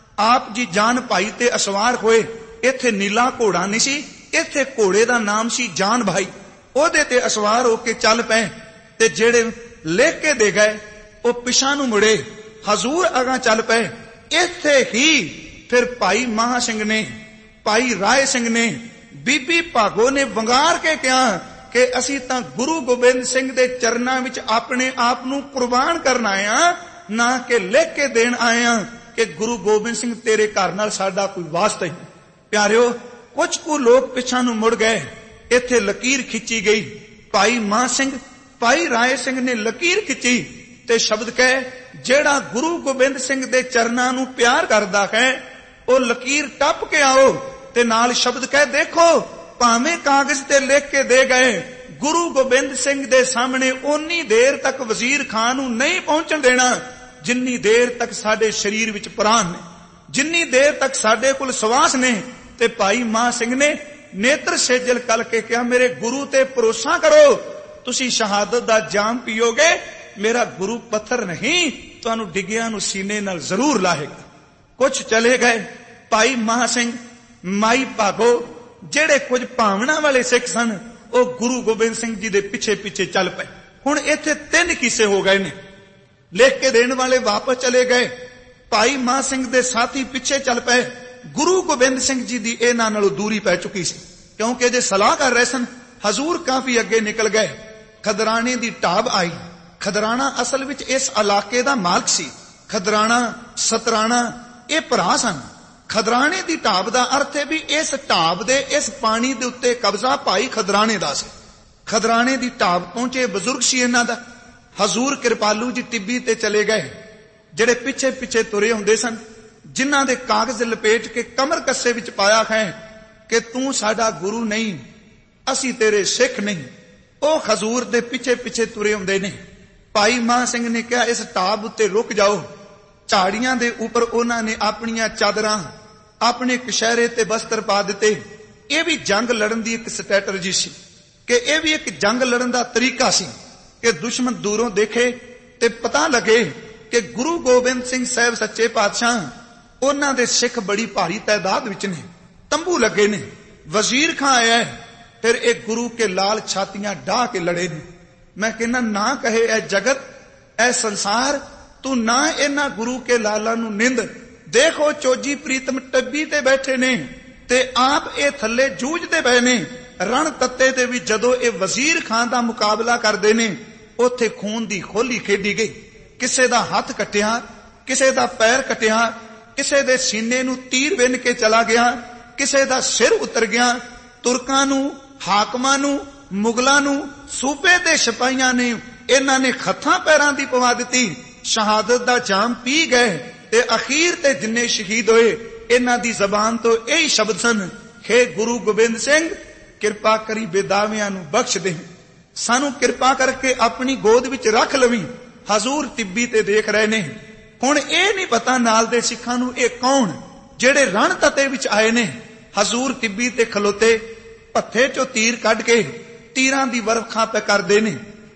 ਆਪ ਜੀ ਜਾਨ ਭਾਈ ਤੇ ਅਸਵਾਰ ਹੋਏ। ਇੱਥੇ ਨੀਲਾ ਘੋੜਾ ਨਹੀਂ ਸੀ, ਇੱਥੇ ਘੋੜੇ ਦਾ ਨਾਮ ਸੀ ਜਾਨ ਭਾਈ। ਉਹਦੇ ਤੇ ਅਸਵਾਰ ਹੋ ਕੇ ਚੱਲ ਪਏ ਤੇ ਜਿਹੜੇ ਲਿਖ ਕੇ ਦੇ ਗਏ ਉਹ ਪਿਛਾਂ ਨੂੰ ਮੁੜੇ, ਹਜ਼ੂਰ ਅਗਾਂ ਚੱਲ ਪਏ। ਇੱਥੇ ਹੀ ਫਿਰ ਭਾਈ ਮਹਾ ਸਿੰਘ ਨੇ, ਭਾਈ ਰਾਏ ਸਿੰਘ ਨੇ, ਬੀਬੀ ਭਾਗੋ ਨੇ ਵੰਗਾਰ ਕੇ ਕਿਹਾ ਕਿ ਅਸੀਂ ਤਾਂ ਗੁਰੂ ਗੋਬਿੰਦ ਸਿੰਘ ਦੇ ਚਰਨਾਂ ਵਿੱਚ ਆਪਣੇ ਆਪ ਨੂੰ ਕੁਰਬਾਨ ਕਰਨ ਆਏ ਆ, ਨਾ ਕਿ ਲਿਖ ਕੇ ਦੇਣ ਆਏ ਆ ਕਿ ਗੁਰੂ ਗੋਬਿੰਦ ਸਿੰਘ ਤੇਰੇ ਘਰ ਨਾਲ ਸਾਡਾ ਕੋਈ ਵਾਸਤਾ ਹੀ। ਪਿਆਰਿਓ, ਕੁਝ ਕੁ ਲੋਕ ਪਿਛਾਂ ਨੂੰ ਮੁੜ ਗਏ। ਇੱਥੇ ਲਕੀਰ ਖਿੱਚੀ ਗਈ। ਭਾਈ ਮਾਨ ਸਿੰਘ, ਭਾਈ ਰਾਏ ਸਿੰਘ ਨੇ ਲਕੀਰ ਖਿੱਚੀ ਤੇ ਸ਼ਬਦ ਕਹੇ, ਜਿਹੜਾ ਗੁਰੂ ਗੋਬਿੰਦ ਸਿੰਘ ਦੇ ਚਰਨਾਂ ਨੂੰ ਪਿਆਰ ਕਰਦਾ ਹੈ ਉਹ ਲਕੀਰ ਟੱਪ ਕੇ ਆਓ। ਤੇ ਨਾਲ ਸ਼ਬਦ ਕਹੇ, ਦੇਖੋ ਭਾਵੇਂ ਕਾਗਜ਼ ਤੇ ਲਿਖ ਕੇ ਦੇ ਗਏ, ਗੁਰੂ ਗੋਬਿੰਦ ਸਿੰਘ ਦੇ ਸਾਹਮਣੇ ਓਨੀ ਦੇਰ ਤੱਕ ਵਜ਼ੀਰ ਖਾਨ ਨੂੰ ਨਹੀਂ ਪਹੁੰਚਣ ਦੇਣਾ ਜਿੰਨੀ ਦੇਰ ਤੱਕ ਸਾਡੇ ਸਰੀਰ ਵਿੱਚ ਪ੍ਰਾਣ ਨੇ, ਜਿੰਨੀ ਦੇਰ ਤੱਕ ਸਾਡੇ ਕੋਲ ਸਵਾਸ ਨੇ। ਤੇ ਭਾਈ ਮਾਨ ਸਿੰਘ ਨੇ ਨੇਤਰ ਸੇਜਲ ਕਲ ਕੇ ਕਿਹਾ, ਮੇਰੇ ਗੁਰੂ ਤੇ ਭਰੋਸਾ ਕਰੋ, ਤੁਸੀਂ ਸ਼ਹਾਦਤ ਦਾ ਜਾਮ ਪੀਓਗੇ, ਮੇਰਾ ਗੁਰੂ ਪੱਥਰ ਨਹੀਂ, ਤੁਹਾਨੂੰ ਡਿੱਗਿਆਂ ਨੂੰ ਸੀਨੇ ਨਾਲ ਜ਼ਰੂਰ ਲਾਹੇਗਾ। ਕੁਝ ਚਲੇ ਗਏ। ਭਾਈ ਮਹਾ ਸਿੰਘ, ਮਾਈ ਭਾਗੋ, ਜਿਹੜੇ ਕੁਝ ਭਾਵਨਾ ਵਾਲੇ ਸਿੱਖ ਸਨ, ਉਹ ਗੁਰੂ ਗੋਬਿੰਦ ਸਿੰਘ ਜੀ ਦੇ ਪਿੱਛੇ ਪਿੱਛੇ ਚੱਲ ਪਏ। ਹੁਣ ਇੱਥੇ 3 ਕਿੱਸੇ ਹੋ ਗਏ ਨੇ। ਲਿਖ ਕੇ ਦੇਣ ਵਾਲੇ ਵਾਪਸ ਚਲੇ ਗਏ, ਭਾਈ ਮਹਾ ਸਿੰਘ ਦੇ ਸਾਥੀ ਪਿੱਛੇ ਚੱਲ ਪਏ। ਗੁਰੂ ਗੋਬਿੰਦ ਸਿੰਘ ਜੀ ਦੀ ਇਹਨਾਂ ਨਾਲੋਂ ਦੂਰੀ ਪੈ ਚੁੱਕੀ ਸੀ, ਕਿਉਂਕਿ ਜੇ ਸਲਾਹ ਕਰ ਰਹੇ ਸਨ। ਹਜ਼ੂਰ ਕਾਫੀ ਅੱਗੇ ਨਿਕਲ ਗਏ। ਖਦਰਾਣੇ ਦੀ ਢਾਬ ਆਈ। ਖਦਰਾਣਾ ਅਸਲ ਵਿੱਚ ਇਸ ਇਲਾਕੇ ਦਾ ਮਾਲਕ ਸੀ। ਖਦਰਾਣਾ, ਸਤਰਾਣਾ ਇਹ ਭਰਾ ਸਨ। ਖਦਰਾਣੇ ਦੀ ਢਾਬ ਦਾ ਅਰਥ ਹੈ ਵੀ ਇਸ ਢਾਬ ਦੇ ਇਸ ਪਾਣੀ ਦੇ ਉੱਤੇ ਕਬਜ਼ਾ ਭਾਈ ਖਦਰਾਣੇ ਦਾ ਸੀ। ਖਦਰਾਣੇ ਦੀ ਢਾਬ ਪਹੁੰਚੇ, ਬਜ਼ੁਰਗ ਸੀ ਇਹਨਾਂ ਦਾ। ਹਜ਼ੂਰ ਕਿਰਪਾਲੂ ਜੀ ਟਿੱਬੀ ਤੇ ਚਲੇ ਗਏ। ਜਿਹੜੇ ਪਿੱਛੇ ਪਿੱਛੇ ਤੁਰੇ ਹੁੰਦੇ ਸਨ, ਜਿਨ੍ਹਾਂ ਦੇ ਕਾਗਜ਼ ਲਪੇਟ ਕੇ ਕਮਰ ਕੱਸੇ ਵਿੱਚ ਪਾਇਆ ਹੈ ਕਿ ਤੂੰ ਸਾਡਾ ਗੁਰੂ ਨਹੀਂ, ਅਸੀਂ ਤੇਰੇ ਸਿੱਖ ਨਹੀਂ, ਉਹ ਹਜ਼ੂਰ ਦੇ ਪਿੱਛੇ ਪਿੱਛੇ ਤੁਰੇ ਹੁੰਦੇ ਨੇ। ਭਾਈ ਮਾਨ ਸਿੰਘ ਨੇ ਕਿਹਾ, ਇਸ ਢਾਬ ਉੱਤੇ ਰੁਕ ਜਾਓ। ਝਾੜੀਆਂ ਦੇ ਉੱਪਰ ਉਹਨਾਂ ਨੇ ਆਪਣੀਆਂ ਚਾਦਰਾਂ, ਆਪਣੇ ਕਸ਼ਹਿਰੇ ਤੇ ਬਸਤਰ ਪਾ ਦਿੱਤੇ। ਇਹ ਵੀ ਜੰਗ ਲੜਨ ਦੀ ਇੱਕ ਸਟ੍ਰੈਟਜੀ ਸੀ, ਕਿ ਇਹ ਵੀ ਇੱਕ ਜੰਗ ਲੜਨ ਦਾ ਤਰੀਕਾ ਸੀ ਕਿ ਦੁਸ਼ਮਣ ਦੂਰੋਂ ਦੇਖੇ ਤੇ ਪਤਾ ਲੱਗੇ ਕਿ ਗੁਰੂ ਗੋਬਿੰਦ ਸਿੰਘ ਸਾਹਿਬ ਸੱਚੇ ਪਾਤਸ਼ਾਹ, ਉਹਨਾਂ ਦੇ ਸਿੱਖ ਬੜੀ ਭਾਰੀ ਤਾਦਾਦ ਵਿੱਚ ਨੇ, ਤੰਬੂ ਲੱਗੇ ਨੇ, ਵਜ਼ੀਰ ਖਾਂ ਆਇਆ ਹੈ। ਫਿਰ ਇਹ ਗੁਰੂ ਕੇ ਲਾਲ ਛਾਤੀਆਂ ਢਾਹ ਕੇ ਲੜੇ ਨੇ। ਮੈਂ ਕਹਿੰਦਾ, ਨਾ ਕਹੇ ਇਹ ਜਗਤ, ਇਹ ਸੰਸਾਰ, ਤੂੰ ਨਾ ਇਹਨਾਂ ਗੁਰੂ ਕੇ ਲਾਲਾਂ ਨੂੰ ਨਿੰਦ। ਦੇਖੋ ਚੋਜੀ ਪ੍ਰੀਤਮ ਟੱਬੀ ਤੇ ਬੈਠੇ ਨੇ ਤੇ ਆਪ ਇਹ ਥੱਲੇ ਜੂਝਦੇ ਪਏ ਨੇ। ਰਣ ਤੱਤੇ ਤੇ ਵੀ ਜਦੋਂ ਇਹ ਵਜ਼ੀਰ ਖਾਨ ਦਾ ਮੁਕਾਬਲਾ ਕਰਦੇ ਨੇ, ਉੱਥੇ ਖੂਨ ਦੀ ਖੋਲੀ ਖੇਡੀ ਗਈ। ਕਿਸੇ ਦਾ ਹੱਥ ਕੱਟਿਆ, ਕਿਸੇ ਦਾ ਪੈਰ ਕੱਟਿਆ, ਕਿਸੇ ਦੇ ਸੀਨੇ ਨੂੰ ਤੀਰ ਵਿੰਨ ਕੇ ਚਲਾ ਗਿਆ, ਕਿਸੇ ਦਾ ਸਿਰ ਉਤਰ ਗਿਆ। ਤੁਰਕਾਂ ਨੂੰ, ਹਾਕਮਾਂ ਨੂੰ, ਮੁਗਲਾਂ ਨੂੰ, ਸੂਬੇ ਦੇ ਸਿਪਾਹੀਆਂ ਨੇ ਇਹਨਾਂ ਨੇ ਹੱਥਾਂ ਪੈਰਾਂ ਦੀ ਪਵਾ ਦਿੱਤੀ। ਸ਼ਹਾਦਤ ਦਾ ਜਾਮ ਪੀ ਗਏ ਤੇ ਅਖੀਰ ਤੇ ਜਿੰਨੇ ਸ਼ਹੀਦ ਹੋਏ, ਇਹਨਾਂ ਦੀ ਜ਼ਬਾਨ ਤੋਂ ਇਹੀ ਸ਼ਬਦ ਸਨ, ਹੇ ਗੁਰੂ ਗੋਬਿੰਦ ਸਿੰਘ, ਕਿਰਪਾ ਕਰੀ ਬੇਦਾਵਿਆਂ ਨੂੰ ਬਖਸ਼ ਦੇ, ਸਾਨੂੰ ਕਿਰਪਾ ਕਰਕੇ ਆਪਣੀ ਗੋਦ ਵਿੱਚ ਰੱਖ ਲਵੀਂ। ਹਜ਼ੂਰ ਟਿੱਬੀ ਤੇ ਦੇਖ ਰਹੇ ਨੇ। ਹੁਣ ਇਹ ਨਹੀਂ ਪਤਾ ਨਾਲ ਦੇ ਸਿੱਖਾਂ ਨੂੰ ਇਹ ਕੌਣ, ਜਿਹੜੇ ਰਣ ਤਤੇ ਵਿੱਚ ਆਏ ਨੇ। ਹਜ਼ੂਰ ਟਿੱਬੀ ਤੇ ਖਲੋਤੇ, ਭੱਥੇ ਚੋਂ ਤੀਰ ਕੱਢ ਕੇ ਤੀਰਾਂ ਦੀ ਵਰਖਾ ਪੈ ਕਰਦੇ ਨੇ।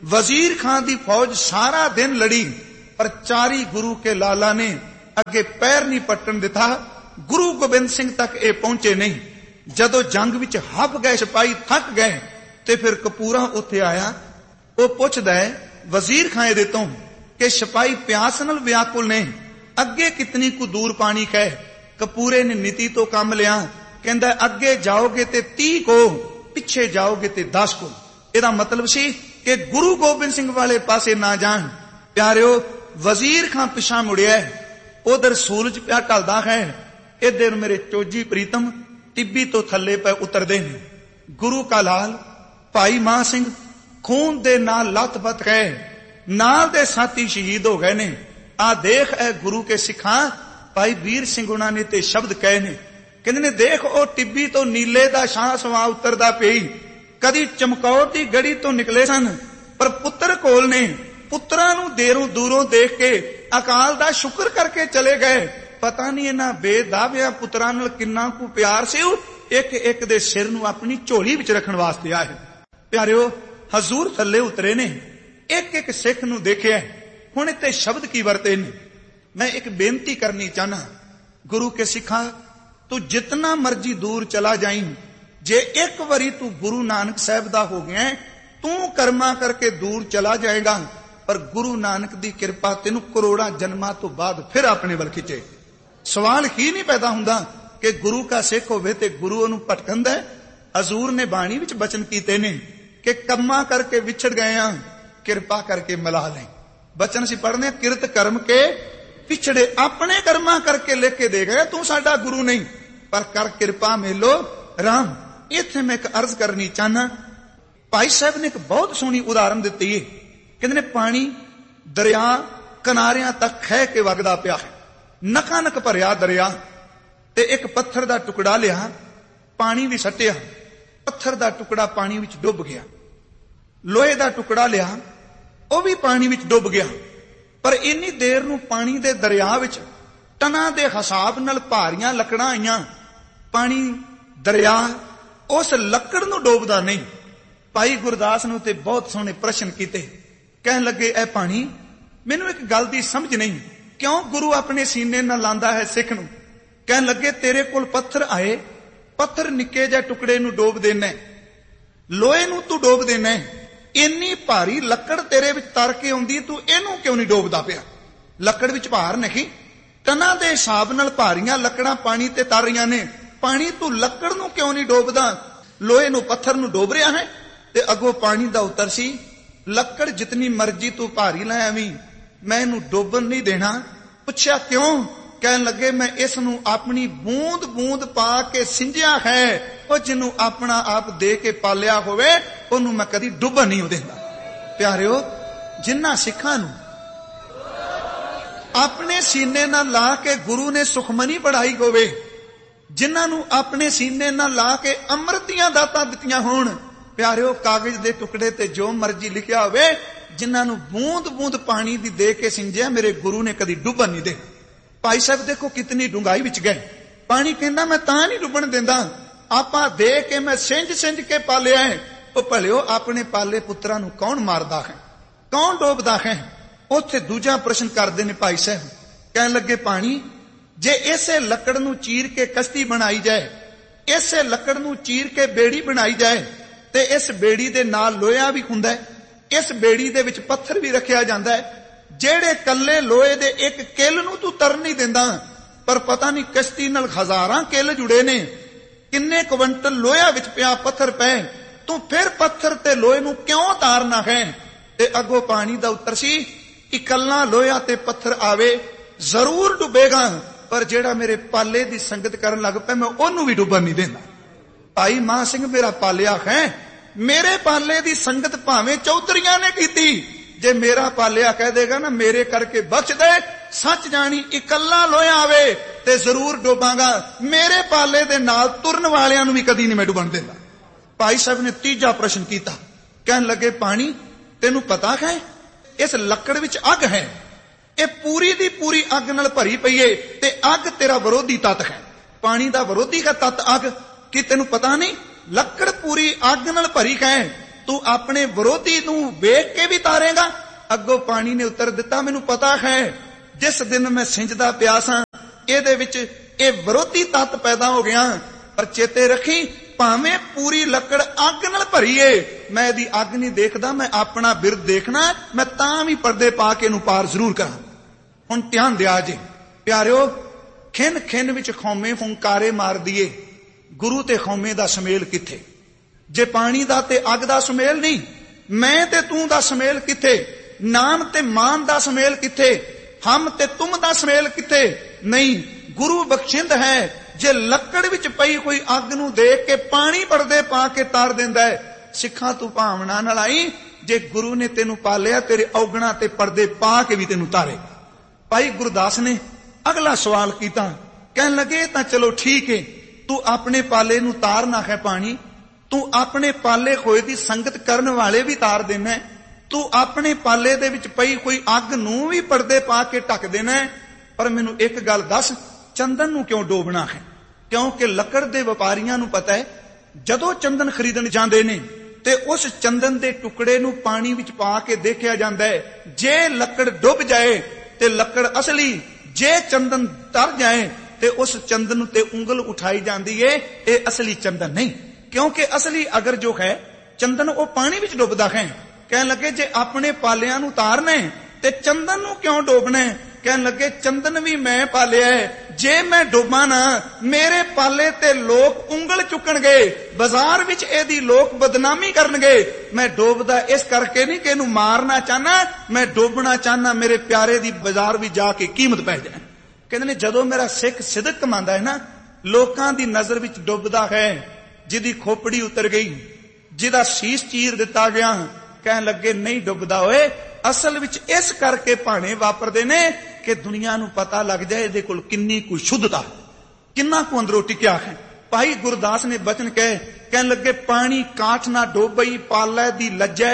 वजीर खां दी फौज सारा दिन लड़ी, पर चारी गुरु के लाला ने अगे पैर नहीं पट्टन दिता। गुरु गोबिंद सिंह तक ये पहुंचे नहीं। जदों जंग विच हफ गए, सिपाही थक गए, ते फिर कपूरा उत्थे आया। वो पुछदा है वजीर खां दे तों कि सिपाही प्यास नाल व्याकुल ने, अगे कितनी कु दूर पानी है। कपूरे ने नीति तो काम लिया, कहंदा अगे जाओगे ते 30 को, पिछे जाओगे ते 10 को। ਇਹਦਾ मतलब सी कि गुरु गोबिंद सिंह वाले पासे ना जान। प्यारिओ, वजीर खां पिछा मुड़िया, उधर सूरज पिया ढलदा है, इधर मेरे चोजी प्रीतम टिब्बी तो थले पे उतरदे ने। गुरु का लाल भाई मान सिंह खून दे नाल लथपथ गए, नाल दे साथी शहीद हो गए ने। आ देख ए गुरु के सिखां भाई वीर सिंह उन्हां ने ते शब्द कहे ने, कहंदे ने देख ओ टिब्बी तो नीले दा शाह सवा उतरदा पई। कदी चमकौर दी गड़ी तो निकले सन, पर पुत्र कोल ने पुत्रां नूं देरों दूरों देख के अकाल दा शुक्र करके चले गए। पता नहीं इन्हां बेदाविया पुत्रां नाल किन्ना कु प्यार सी, एक एक दे सिर नूं अपनी झोली विच रखण वास्ते आए। प्यारिओ, हजूर थल्ले उतरे ने, एक एक सिख नूं देखिआ। हुण इत्थे शब्द की वरते ने, मैं एक बेनती करनी चाहना। गुरु के सिखा, तू जितना मर्जी दूर चला जाई, जे एक वरी तू गुरु नानक साहब दा हो गया, तू कर्मा करके दूर चला जाएगा, पर गुरु नानक दी किरपा तेनू करोड़ा जन्मां तो बाद फिर अपने वल खिचे। सवाल ही नहीं पैदा हुंदा कि गुरु का सिख होवे ते गुरु ओनू भटकंदा है। हजूर ने बाणी विच बचन कीते ने कि कम्मा करके विछड़ गए हां, किरपा करके मिला लें। बचन सी पढ़ने, किरत कर्म के पिछड़े, अपने कर्मा करके लेके दे गए, तू साडा गुरु नहीं, पर कर किरपा मेलो राम। इत्थे मैं एक अर्ज करनी चाहना। भाई साहब ने एक बहुत सोहनी उदाहरण दिती है। कहंदे ने पानी दरिया किनारियां तक खह के वगदा पिया है, नका नक भरिया दरिया, ते एक पत्थर दा टुकड़ा लिया, पानी भी सट्टिया, पत्थर दा टुकड़ा पानी विच डुब गया। लोहे दा टुकड़ा लिया, ਉਹ भी पानी विच डुब गया। पर इन्नी देर नूं पानी दे दरिया विच टना दे हिसाब नाल भारियां लकड़ां आईयां, पानी दरिया उस लकड़ नूं डोबदा नहीं। भाई गुरदास नूं ते बहुत सोहणे प्रश्न कीते। कहन लगे, ऐ पानी, मैनूं एक गल दी समझ नहीं, क्यों गुरु अपने सीने नाल लांदा है सिख नूं। कहन लगे, तेरे कोल पत्थर आए, पत्थर निक्के जिहे टुकड़े नूं डोब देना, लोहे नूं तू डोब देना, इन्नी भारी लकड़ तेरे विच तर के आउंदी, तू इहनूं क्यों नहीं डोबदा पिया। लकड़ विच भार नहीं, टना दे हिसाब नाल भारियां लकड़ां पानी ते तर रहीआं ने, पानी तू लकड़ नूं क्यों नहीं डोबदा, लोहे नूं पत्थर नूं डोब रिहा है। ते अगों पानी दा उत्तर सी, लकड़ जितनी मर्जी तू भारी लै आवीं, मैं इहनूं डोबन नहीं देना। पुछया क्यों? कहन लगे, मैं इस नूं अपनी बूंद बूंद पा के सिंजिया है, ਉਹ ਜਿਹਨੂੰ ਆਪਣਾ ਆਪ ਦੇ ਕੇ ਪਾਲਿਆ ਹੋਵੇ ਉਹਨੂੰ ਮੈਂ ਕਦੀ ਡੁੱਬਣ ਨਹੀਂ ਦਿੰਦਾ। ਪਿਆਰਿਓ, ਜਿਨ੍ਹਾਂ ਸਿੱਖਾਂ ਨੂੰ ਆਪਣੇ ਸੀਨੇ ਨਾਲ ਲਾ ਕੇ ਗੁਰੂ ਨੇ ਸੁਖਮਨੀ ਪੜਾਈ ਹੋਵੇ, ਜਿਨ੍ਹਾਂ ਨੂੰ ਆਪਣੇ ਸੀਨੇ ਨਾਲ ਲਾ ਕੇ ਅੰਮ੍ਰਿਤ ਦੀਆਂ ਦਾਤਾਂ ਦਿੱਤੀਆਂ ਹੋਣ, ਪਿਆਰਿਓ, ਕਾਗਜ਼ ਦੇ ਟੁਕੜੇ ਤੇ ਜੋ ਮਰਜ਼ੀ ਲਿਖਿਆ ਹੋਵੇ, ਜਿਨ੍ਹਾਂ ਨੂੰ ਬੂੰਦ ਬੂੰਦ ਪਾਣੀ ਦੀ ਦੇ ਕੇ ਸਿੰਜਿਆ, ਮੇਰੇ ਗੁਰੂ ਨੇ ਕਦੀ ਡੁੱਬਣ ਨਹੀਂ ਦੇ। ਭਾਈ ਸਾਹਿਬ ਦੇਖੋ ਕਿਤਨੀ ਡੂੰਘਾਈ ਵਿੱਚ ਗਏ। ਪਾਣੀ ਕਹਿੰਦਾ ਮੈਂ ਤਾਂ ਨਹੀਂ ਡੁੱਬਣ ਦਿੰਦਾ, ਆਪਾਂ ਦੇ ਕੇ ਮੈਂ ਸਿੰਜ ਸਿੰਜ ਕੇ ਪਾਲਿਆ ਹੈ। ਉਹ ਭਲਿਓ, ਆਪਣੇ ਪਾਲੇ ਪੁੱਤਰਾਂ ਨੂੰ ਕੌਣ ਮਾਰਦਾ ਹੈ, ਕੌਣ ਡੋਬਦਾ ਹੈ? ਉੱਥੇ ਦੂਜਾ ਪ੍ਰਸ਼ਨ ਕਰਦੇ ਨੇ ਭਾਈ ਸਾਹਿਬ। ਕਹਿਣ ਲੱਗੇ, ਪਾਣੀ, ਜੇ ਇਸੇ ਲੱਕੜ ਨੂੰ ਚੀਰ ਕੇ ਕਸ਼ਤੀ ਬਣਾਈ ਜਾਏ, ਇਸੇ ਲੱਕੜ ਨੂੰ ਚੀਰ ਕੇ ਬੇੜੀ ਬਣਾਈ ਜਾਏ, ਤੇ ਇਸ ਬੇੜੀ ਦੇ ਨਾਲ ਲੋਹਾ ਵੀ ਹੁੰਦਾ ਹੈ, ਇਸ ਬੇੜੀ ਦੇ ਵਿੱਚ ਪੱਥਰ ਵੀ ਰੱਖਿਆ ਜਾਂਦਾ ਹੈ, ਜਿਹੜੇ ਕੱਲੇ ਲੋਹੇ ਦੇ ਇੱਕ ਕਿੱਲ ਨੂੰ ਤੂੰ ਤਰਨ ਨਹੀਂ ਦਿੰਦਾ, ਪਰ ਪਤਾ ਨਹੀਂ ਕਸ਼ਤੀ ਨਾਲ ਹਜ਼ਾਰਾਂ ਕਿੱਲ ਜੁੜੇ ਨੇ, ਕਿੰਨੇ ਕੁਇੰਟਲ ਲੋਹਾ ਵਿੱਚ ਪਿਆ ਪੱਥਰ ਪਏ, ਤੂੰ ਫਿਰ ਪੱਥਰ ਤੇ ਲੋਹੇ ਨੂੰ ਕਿਉਂ ਤਾਰਨਾ ਹੈ? ਤੇ ਅੱਗੋਂ ਪਾਣੀ ਦਾ ਉੱਤਰ ਸੀ, ਇਕੱਲਾ ਲੋਹਾ ਤੇ ਪੱਥਰ ਆਵੇ ਜ਼ਰੂਰ ਡੁੱਬੇਗਾ, ਪਰ ਜਿਹੜਾ ਮੇਰੇ ਪਾਲੇ ਦੀ ਸੰਗਤ ਕਰਨ ਲੱਗ ਪਿਆ, ਮੈਂ ਉਹਨੂੰ ਵੀ ਡੁੱਬਣ ਨਹੀਂ ਦਿੰਦਾ। ਭਾਈ ਮਾਨ ਸਿੰਘ ਮੇਰਾ ਪਾਲਿਆ ਹੈ, ਮੇਰੇ ਪਾਲੇ ਦੀ ਸੰਗਤ ਭਾਵੇਂ ਚੌਧਰੀਆਂ ਨੇ ਕੀਤੀ, ਜੇ ਮੇਰਾ ਪਾਲਿਆ ਕਹਿ ਦੇਗਾ ਨਾ ਮੇਰੇ ਕਰਕੇ ਬਖਸ਼ ਦੇ, ਸੱਚ ਜਾਣੀ ਇਕੱਲਾ ਲੋਹਾ ਆਵੇ ਤੇ ਜ਼ਰੂਰ ਡੋਬਾਂਗਾ, ਮੇਰੇ ਪਾਲੇ ਦੇ ਨਾਲ ਤੁਰਨ ਵਾਲਿਆਂ ਨੂੰ ਵੀ ਕਦੀ ਨਹੀਂ ਮੈਂ ਡੁੱਬਣ ਦਿੰਦਾ। ਭਾਈ ਸਾਹਿਬ ਨੇ ਤੀਜਾ ਪ੍ਰਸ਼ਨ ਕੀਤਾ। ਕਹਿਣ ਲੱਗੇ, ਪਾਣੀ, ਤੈਨੂੰ ਪਤਾ ਹੈ ਇਸ ਲੱਕੜ ਵਿੱਚ ਅੱਗ ਹੈ, ਇਹ ਪੂਰੀ ਦੀ ਪੂਰੀ ਅੱਗ ਨਾਲ ਭਰੀ ਪਈ ਏ, ਤੇ ਅੱਗ ਤੇਰਾ ਵਿਰੋਧੀ ਤੱਤ ਹੈ। ਪਾਣੀ ਦਾ ਵਿਰੋਧੀ ਹੈ ਤੱਤ ਅੱਗ, ਕੀ ਤੈਨੂੰ ਪਤਾ ਨਹੀਂ? ਲੱਕੜ ਪੂਰੀ ਅੱਗ ਨਾਲ ਭਰੀ ਹੈ, ਤੂੰ ਆਪਣੇ ਵਿਰੋਧੀ ਨੂੰ ਵੇਖ ਕੇ ਵੀ ਤਾਰੇਗਾ। ਅੱਗੋਂ ਪਾਣੀ ਨੇ ਉੱਤਰ ਦਿੱਤਾ, ਮੈਨੂੰ ਪਤਾ ਹੈ ਜਿਸ ਦਿਨ ਮੈਂ ਸਿੰਜਦਾ ਪਿਆ ਸਾਂ ਇਹਦੇ ਵਿੱਚ ਇਹ ਵਿਰੋਧੀ ਤੱਤ ਪੈਦਾ ਹੋ ਗਿਆ, ਪਰ ਚੇਤੇ ਰੱਖੀ ਭਾਵੇਂ ਪੂਰੀ ਲੱਕੜ ਅੱਗ ਨਾਲ ਭਰੀ ਏ, ਮੈਂ ਇਹਦੀ ਅੱਗ ਨਹੀਂ ਦੇਖਦਾ, ਮੈਂ ਆਪਣਾ ਬਿਰਦ ਦੇਖਣਾ, ਮੈਂ ਤਾਂ ਵੀ ਪਰਦੇ ਪਾ ਕੇ ਇਹਨੂੰ ਪਾਰ ਜ਼ਰੂਰ ਕਰਾਂ। ਹੁਣ ਧਿਆਨ ਦਿਆ ਜੇ ਪਿਆਰਿਓ, ਖਿੰਨ ਖਿੰਨ ਵਿੱਚ ਖੌਮੇ ਫੁੰਕਾਰੇ ਮਾਰ ਦੀਏ, ਗੁਰੂ ਤੇ ਖੌਮੇ ਦਾ ਸੁਮੇਲ ਕਿੱਥੇ? ਜੇ ਪਾਣੀ ਦਾ ਤੇ ਅੱਗ ਦਾ ਸੁਮੇਲ ਨਹੀਂ, ਮੈਂ ਤੇ ਤੂੰ ਦਾ ਸੁਮੇਲ ਕਿੱਥੇ? ਨਾਮ ਤੇ ਮਾਨ ਦਾ ਸੁਮੇਲ ਕਿੱਥੇ? ਹਮ ਤੇ ਤੁਮ ਦਾ ਸੁਮੇਲ ਕਿੱਥੇ? ਨਹੀਂ, ਗੁਰੂ ਬਖਸ਼ਿੰਦ ਹੈ। ਜੇ ਲੱਕੜ ਵਿੱਚ ਪਈ ਕੋਈ ਅੱਗ ਨੂੰ ਦੇਖ ਕੇ ਪਾਣੀ ਪਰਦੇ ਪਾ ਕੇ ਤਾਰ ਦਿੰਦਾ ਹੈ, ਸਿੱਖਾਂ ਤੂੰ ਭਾਵਨਾ ਨਾਲ ਆਈ, ਜੇ ਗੁਰੂ ਨੇ ਤੈਨੂੰ ਪਾਲਿਆ ਤੇਰੇ ਔਗਣਾ ਤੇ ਪਰਦੇ ਪਾ ਕੇ ਵੀ ਤੈਨੂੰ ਤਾਰੇ। ਭਾਈ ਗੁਰਦਾਸ ਨੇ ਅਗਲਾ ਸਵਾਲ ਕੀਤਾ, ਕਹਿਣ ਲੱਗੇ ਤਾਂ ਚਲੋ ਠੀਕ ਹੈ, ਤੂੰ ਆਪਣੇ ਪਾਲੇ ਨੂੰ ਤਾਰਨਾ ਹੈ ਪਾਣੀ, ਤੂੰ ਆਪਣੇ ਪਾਲੇ ਹੋਏ ਦੀ ਸੰਗਤ ਕਰਨ ਵਾਲੇ ਵੀ ਤਾਰ ਦੇਣਾ, ਤੂੰ ਆਪਣੇ ਪਾਲੇ ਦੇ ਵਿੱਚ ਪਈ ਕੋਈ ਅੱਗ ਨੂੰ ਵੀ ਪਰਦੇ ਪਾ ਕੇ ਢੱਕ ਦੇਣਾ, ਪਰ ਮੈਨੂੰ ਇੱਕ ਗੱਲ ਦੱਸ, ਚੰਦਨ ਨੂੰ ਕਿਉਂ ਡੋਬਣਾ ਹੈ? ਕਿਉਂਕਿ ਲੱਕੜ ਦੇ ਵਪਾਰੀਆਂ ਨੂੰ ਪਤਾ ਹੈ, ਜਦੋਂ ਚੰਦਨ ਖਰੀਦਣ ਜਾਂਦੇ ਨੇ ਤੇ ਉਸ ਚੰਦਨ ਦੇ ਟੁਕੜੇ ਨੂੰ ਪਾਣੀ ਵਿੱਚ ਪਾ ਕੇ ਦੇਖਿਆ ਜਾਂਦਾ ਹੈ, ਜੇ ਲੱਕੜ ਡੁੱਬ ਜਾਏ ਤੇ ਲੱਕੜ ਅਸਲੀ, ਜੇ ਚੰਦਨ ਤਰ ਜਾਏ ਤੇ ਉਸ ਚੰਦਨ ਉੱਤੇ ਉਂਗਲ ਉਠਾਈ ਜਾਂਦੀ ਏ, ਇਹ ਅਸਲੀ ਚੰਦਨ ਨਹੀਂ। ਕਿਉਂਕਿ ਅਸਲੀ ਅਗਰ ਜੋ ਹੈ ਚੰਦਨ ਉਹ ਪਾਣੀ ਵਿੱਚ ਡੁੱਬਦਾ ਹੈ। ਕਹਿਣ ਲੱਗੇ ਜੇ ਆਪਣੇ ਪਾਲਿਆਂ ਨੂੰ ਤਾਰਨੇ ਤੇ ਚੰਦਨ ਨੂੰ ਕਿਉਂ ਡੋਬਣਾ? ਕਹਿਣ ਲੱਗੇ ਚੰਦਨ ਵੀ ਮੈਂ ਪਾਲਿਆ ਹੈ, ਜੇ ਮੈਂ ਡੋਬਾਂ ਨਾ ਮੇਰੇ ਪਾਲੇ ਤੇ ਲੋਕ ਉਂਗਲ ਚੁੱਕਣਗੇ, ਬਾਜ਼ਾਰ ਵਿੱਚ ਇਹਦੀ ਲੋਕ ਬਦਨਾਮੀ ਕਰਨਗੇ। ਮੈਂ ਡੋਬਦਾ ਇਸ ਕਰਕੇ ਨਹੀਂ ਕਿ ਇਹਨੂੰ ਮਾਰਨਾ ਚਾਹਨਾ, ਮੈਂ ਡੋਬਣਾ ਚਾਹਨਾ ਮੇਰੇ ਪਿਆਰੇ ਦੀ ਬਾਜ਼ਾਰ ਵੀ ਜਾ ਕੇ ਕੀਮਤ ਪੈ ਜਾਏ। ਕਹਿੰਦੇ ਨੇ ਜਦੋਂ ਮੇਰਾ ਸਿੱਖ ਸਿਦਕ ਕਮਾਉਂਦਾ ਹੈ ਨਾ, ਲੋਕਾਂ ਦੀ ਨਜ਼ਰ ਵਿੱਚ ਡੁੱਬਦਾ ਹੈ, ਜਿਹਦੀ ਖੋਪੜੀ ਉਤਰ ਗਈ, ਜਿਹਦਾ ਸੀਸ ਚੀਰ ਦਿੱਤਾ ਗਿਆ, ਕਹਿਣ ਲੱਗੇ ਨਹੀਂ ਡੁੱਬਦਾ ਓਏ, ਅਸਲ ਵਿੱਚ ਇਸ ਕਰਕੇ ਭਾਣੇ ਵਾਪਰਦੇ ਨੇ ਕਿ ਦੁਨੀਆ ਨੂੰ ਪਤਾ ਲੱਗ ਜਾਏ ਇਹਦੇ ਕੋਲ ਕਿੰਨੀ ਕੁ ਸ਼ੁੱਧਤਾ, ਕਿੰਨਾ ਕੁ ਅੰਦਰੋਂ ਟਿਕਿਆ ਹੈ। ਭਾਈ ਗੁਰਦਾਸ ਨੇ ਬਚਨ ਕਹੇ, ਕਹਿਣ ਲੱਗੇ ਪਾਣੀ ਕਾਠ ਨਾ ਡੋਬਈ ਪਾਲੇ ਦੀ ਲੱਜੈ,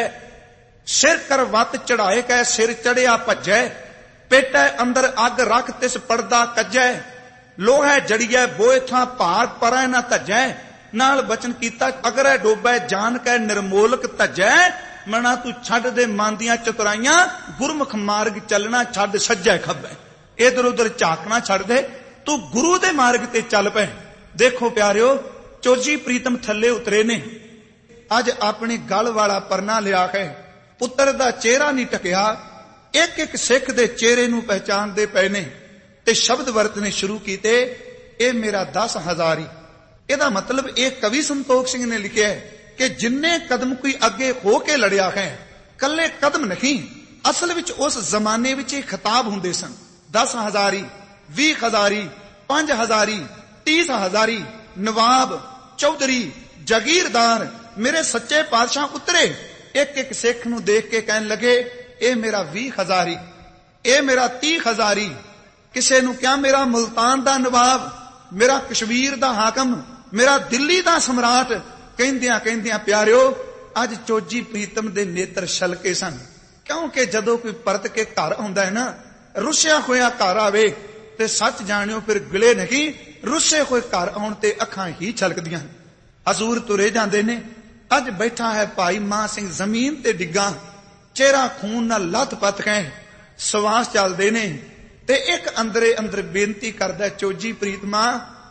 ਸਿਰ ਕਰ ਵੱਤ ਚੜਾਏ ਕੈ ਸਿਰ ਚੜਿਆ ਭੱਜੈ, ਪੇਟੈ ਅੰਦਰ ਅੱਗ ਰੱਖ ਤਿਸ ਪੜਦਾ ਕੱਜੈ, ਲੋਹੈ ਜੜੀਐ ਬੋਏ ਥਾਂ ਭਾਰ ਪਰੈ ਨਾ ਧੱਜੈ। ਨਾਲ ਬਚਨ ਕੀਤਾ ਅਗਰ ਡੋਬੈ ਜਾਨ ਕੈ ਨਿਰਮੋਲਕ ਧੱਜੈ, ਮਣਾ ਤੂੰ ਛੱਡ ਦੇ ਮਨ ਦੀਆਂ ਚਤੁਰਾਈਆਂ, ਗੁਰਮੁਖ ਮਾਰਗ ਚੱਲਣਾ ਛੱਡ ਸੱਜੇ ਖੱਬੇ, ਇਧਰ ਉਧਰ ਝਾਕਣਾ ਛੱਡ ਦੇ, ਤੂੰ ਗੁਰੂ ਦੇ ਮਾਰਗ ਤੇ ਚੱਲ ਪੈ। ਦੇਖੋ ਪਿਆਰਿਓ, ਚੋਜੀ ਪ੍ਰੀਤਮ ਥੱਲੇ ਉਤਰੇ ਨੇ, ਅੱਜ ਆਪਣੇ ਗਲ ਵਾਲਾ ਪਰਨਾ ਲਿਆ ਹੈ, ਪੁੱਤਰ ਦਾ ਚਿਹਰਾ ਨਹੀਂ ਟਕਿਆ, ਇੱਕ ਇੱਕ ਸਿੱਖ ਦੇ ਚਿਹਰੇ ਨੂੰ ਪਹਿਚਾਨਦੇ ਪਏ ਨੇ ਤੇ ਸ਼ਬਦ ਵਰਤਨੇ ਸ਼ੁਰੂ ਕੀਤੇ, ਇਹ ਮੇਰਾ 10 ਹਜ਼ਾਰੀ। ਇਹਦਾ ਮਤਲਬ ਇਹ ਕਵੀ ਸੰਤੋਖ ਸਿੰਘ ਨੇ ਲਿਖਿਆ ਹੈ ਕਿ ਜਿੰਨੇ ਕਦਮ ਕੋਈ ਅੱਗੇ ਹੋ ਕੇ ਲੜਿਆ ਹੈ, ਕੱਲੇ ਕਦਮ ਨਹੀਂ, ਅਸਲ ਵਿੱਚ ਉਸ ਜ਼ਮਾਨੇ ਵਿੱਚ ਇਹ ਖਿਤਾਬ ਹੁੰਦੇ ਸਨ। 10 ਹਜ਼ਾਰੀ, 20 ਹਜ਼ਾਰੀ, 5 ਹਜ਼ਾਰੀ, 30 ਹਜ਼ਾਰੀ, ਨਵਾਬ, ਚੌਧਰੀ, ਜਾਗੀਰਦਾਰ, ਮੇਰੇ ਸੱਚੇ ਪਾਤਸ਼ਾਹ ਉਤਰੇ, ਇੱਕ ਇੱਕ ਸਿੱਖ ਨੂੰ ਦੇਖ ਕੇ ਕਹਿਣ ਲੱਗੇ ਇਹ ਮੇਰਾ 20 ਹਜ਼ਾਰੀ, ਇਹ ਮੇਰਾ 30 ਹਜ਼ਾਰੀ। ਕਿਸੇ ਨੂੰ ਕਿਹਾ ਮੇਰਾ ਮੁਲਤਾਨ ਦਾ ਨਵਾਬ, ਮੇਰਾ ਕਸ਼ਮੀਰ ਦਾ ਹਾਕਮ, ਮੇਰਾ ਦਿੱਲੀ ਦਾ ਸਮਰਾਟ। ਕਹਿੰਦਿਆਂ ਕਹਿੰਦਿਆਂ ਪਿਆਰਿਓ, ਅੱਜ ਚੋਜੀ ਪ੍ਰੀਤਮ ਦੇ ਨੇਤਰ ਛਲਕੇ ਸਨ, ਕਿਉਂਕਿ ਜਦੋਂ ਕੋਈ ਪਰਤ ਕੇ ਘਰ ਆਉਂਦਾ ਹੈ ਨਾ, ਰੁੱਸਿਆ ਹੋਇਆ ਘਰ ਆਵੇ ਤੇ ਸੱਚ ਜਾਣਿਓ ਫਿਰ ਗਿਲੇ ਨਹੀਂ, ਰੁੱਸੇ ਹੋਏ ਘਰ ਆਉਣ ਤੇ ਅੱਖਾਂ ਹੀ ਛਲਕਦੀਆਂ। ਹਜ਼ੂਰ ਤੁਰੇ ਜਾਂਦੇ ਨੇ, ਅੱਜ ਬੈਠਾ ਹੈ ਭਾਈ ਮਾਨ ਸਿੰਘ ਜ਼ਮੀਨ ਤੇ ਡਿੱਗਾ, ਚਿਹਰਾ ਖੂਨ ਨਾਲ ਲੱਥ-ਪੱਥ ਹੈ, ਸਵਾਸ ਚੱਲਦੇ ਨੇ ਤੇ ਇੱਕ ਅੰਦਰੇ ਅੰਦਰ ਬੇਨਤੀ ਕਰਦਾ, ਚੋਜੀ ਪ੍ਰੀਤਮਾ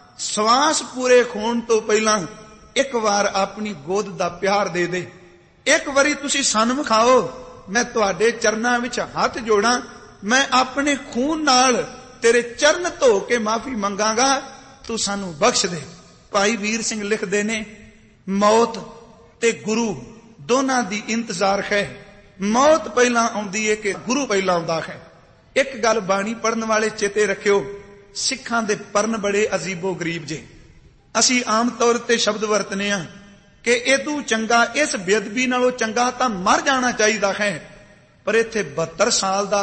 ਸਵਾਸ ਪੂਰੇ ਖੂਨ ਤੋਂ ਪਹਿਲਾਂ ਇੱਕ ਵਾਰ ਆਪਣੀ ਗੋਦ ਦਾ ਪਿਆਰ ਦੇ ਦੇ, ਇੱਕ ਵਾਰੀ ਤੁਸੀਂ ਸਾਨੂੰ ਵਿਖਾਓ, ਮੈਂ ਤੁਹਾਡੇ ਚਰਨਾਂ ਵਿੱਚ ਹੱਥ ਜੋੜਾਂ, ਮੈਂ ਆਪਣੇ ਖੂਨ ਨਾਲ ਤੇਰੇ ਚਰਨ ਧੋ ਕੇ ਮਾਫੀ ਮੰਗਾਂਗਾ, ਤੂੰ ਸਾਨੂੰ ਬਖਸ਼ ਦੇ। ਭਾਈ ਵੀਰ ਸਿੰਘ ਲਿਖਦੇ ਨੇ, ਮੌਤ ਤੇ ਗੁਰੂ ਦੋਨਾਂ ਦੀ ਇੰਤਜ਼ਾਰ ਹੈ, ਮੌਤ ਪਹਿਲਾਂ ਆਉਂਦੀ ਹੈ ਕਿ ਗੁਰੂ ਪਹਿਲਾਂ ਆਉਂਦਾ ਹੈ। ਇੱਕ ਗੱਲ ਬਾਣੀ ਪੜਨ ਵਾਲੇ ਚੇਤੇ ਰੱਖਿਓ, ਸਿੱਖਾਂ ਦੇ ਪਰਨ ਬੜੇ ਅਜੀਬੋ ਗਰੀਬ ਜੇ। ਅਸੀਂ ਆਮ ਤੌਰ ਤੇ ਸ਼ਬਦ ਵਰਤਨੇ ਆ ਕਿ ਇਹਦੂ ਚੰਗਾ, ਇਸ ਬੇਅਦਬੀ ਨਾਲੋਂ ਚੰਗਾ ਤਾਂ ਮਰ ਜਾਣਾ ਚਾਹੀਦਾ ਹੈ, ਪਰ ਇੱਥੇ 72 ਸਾਲ ਦਾ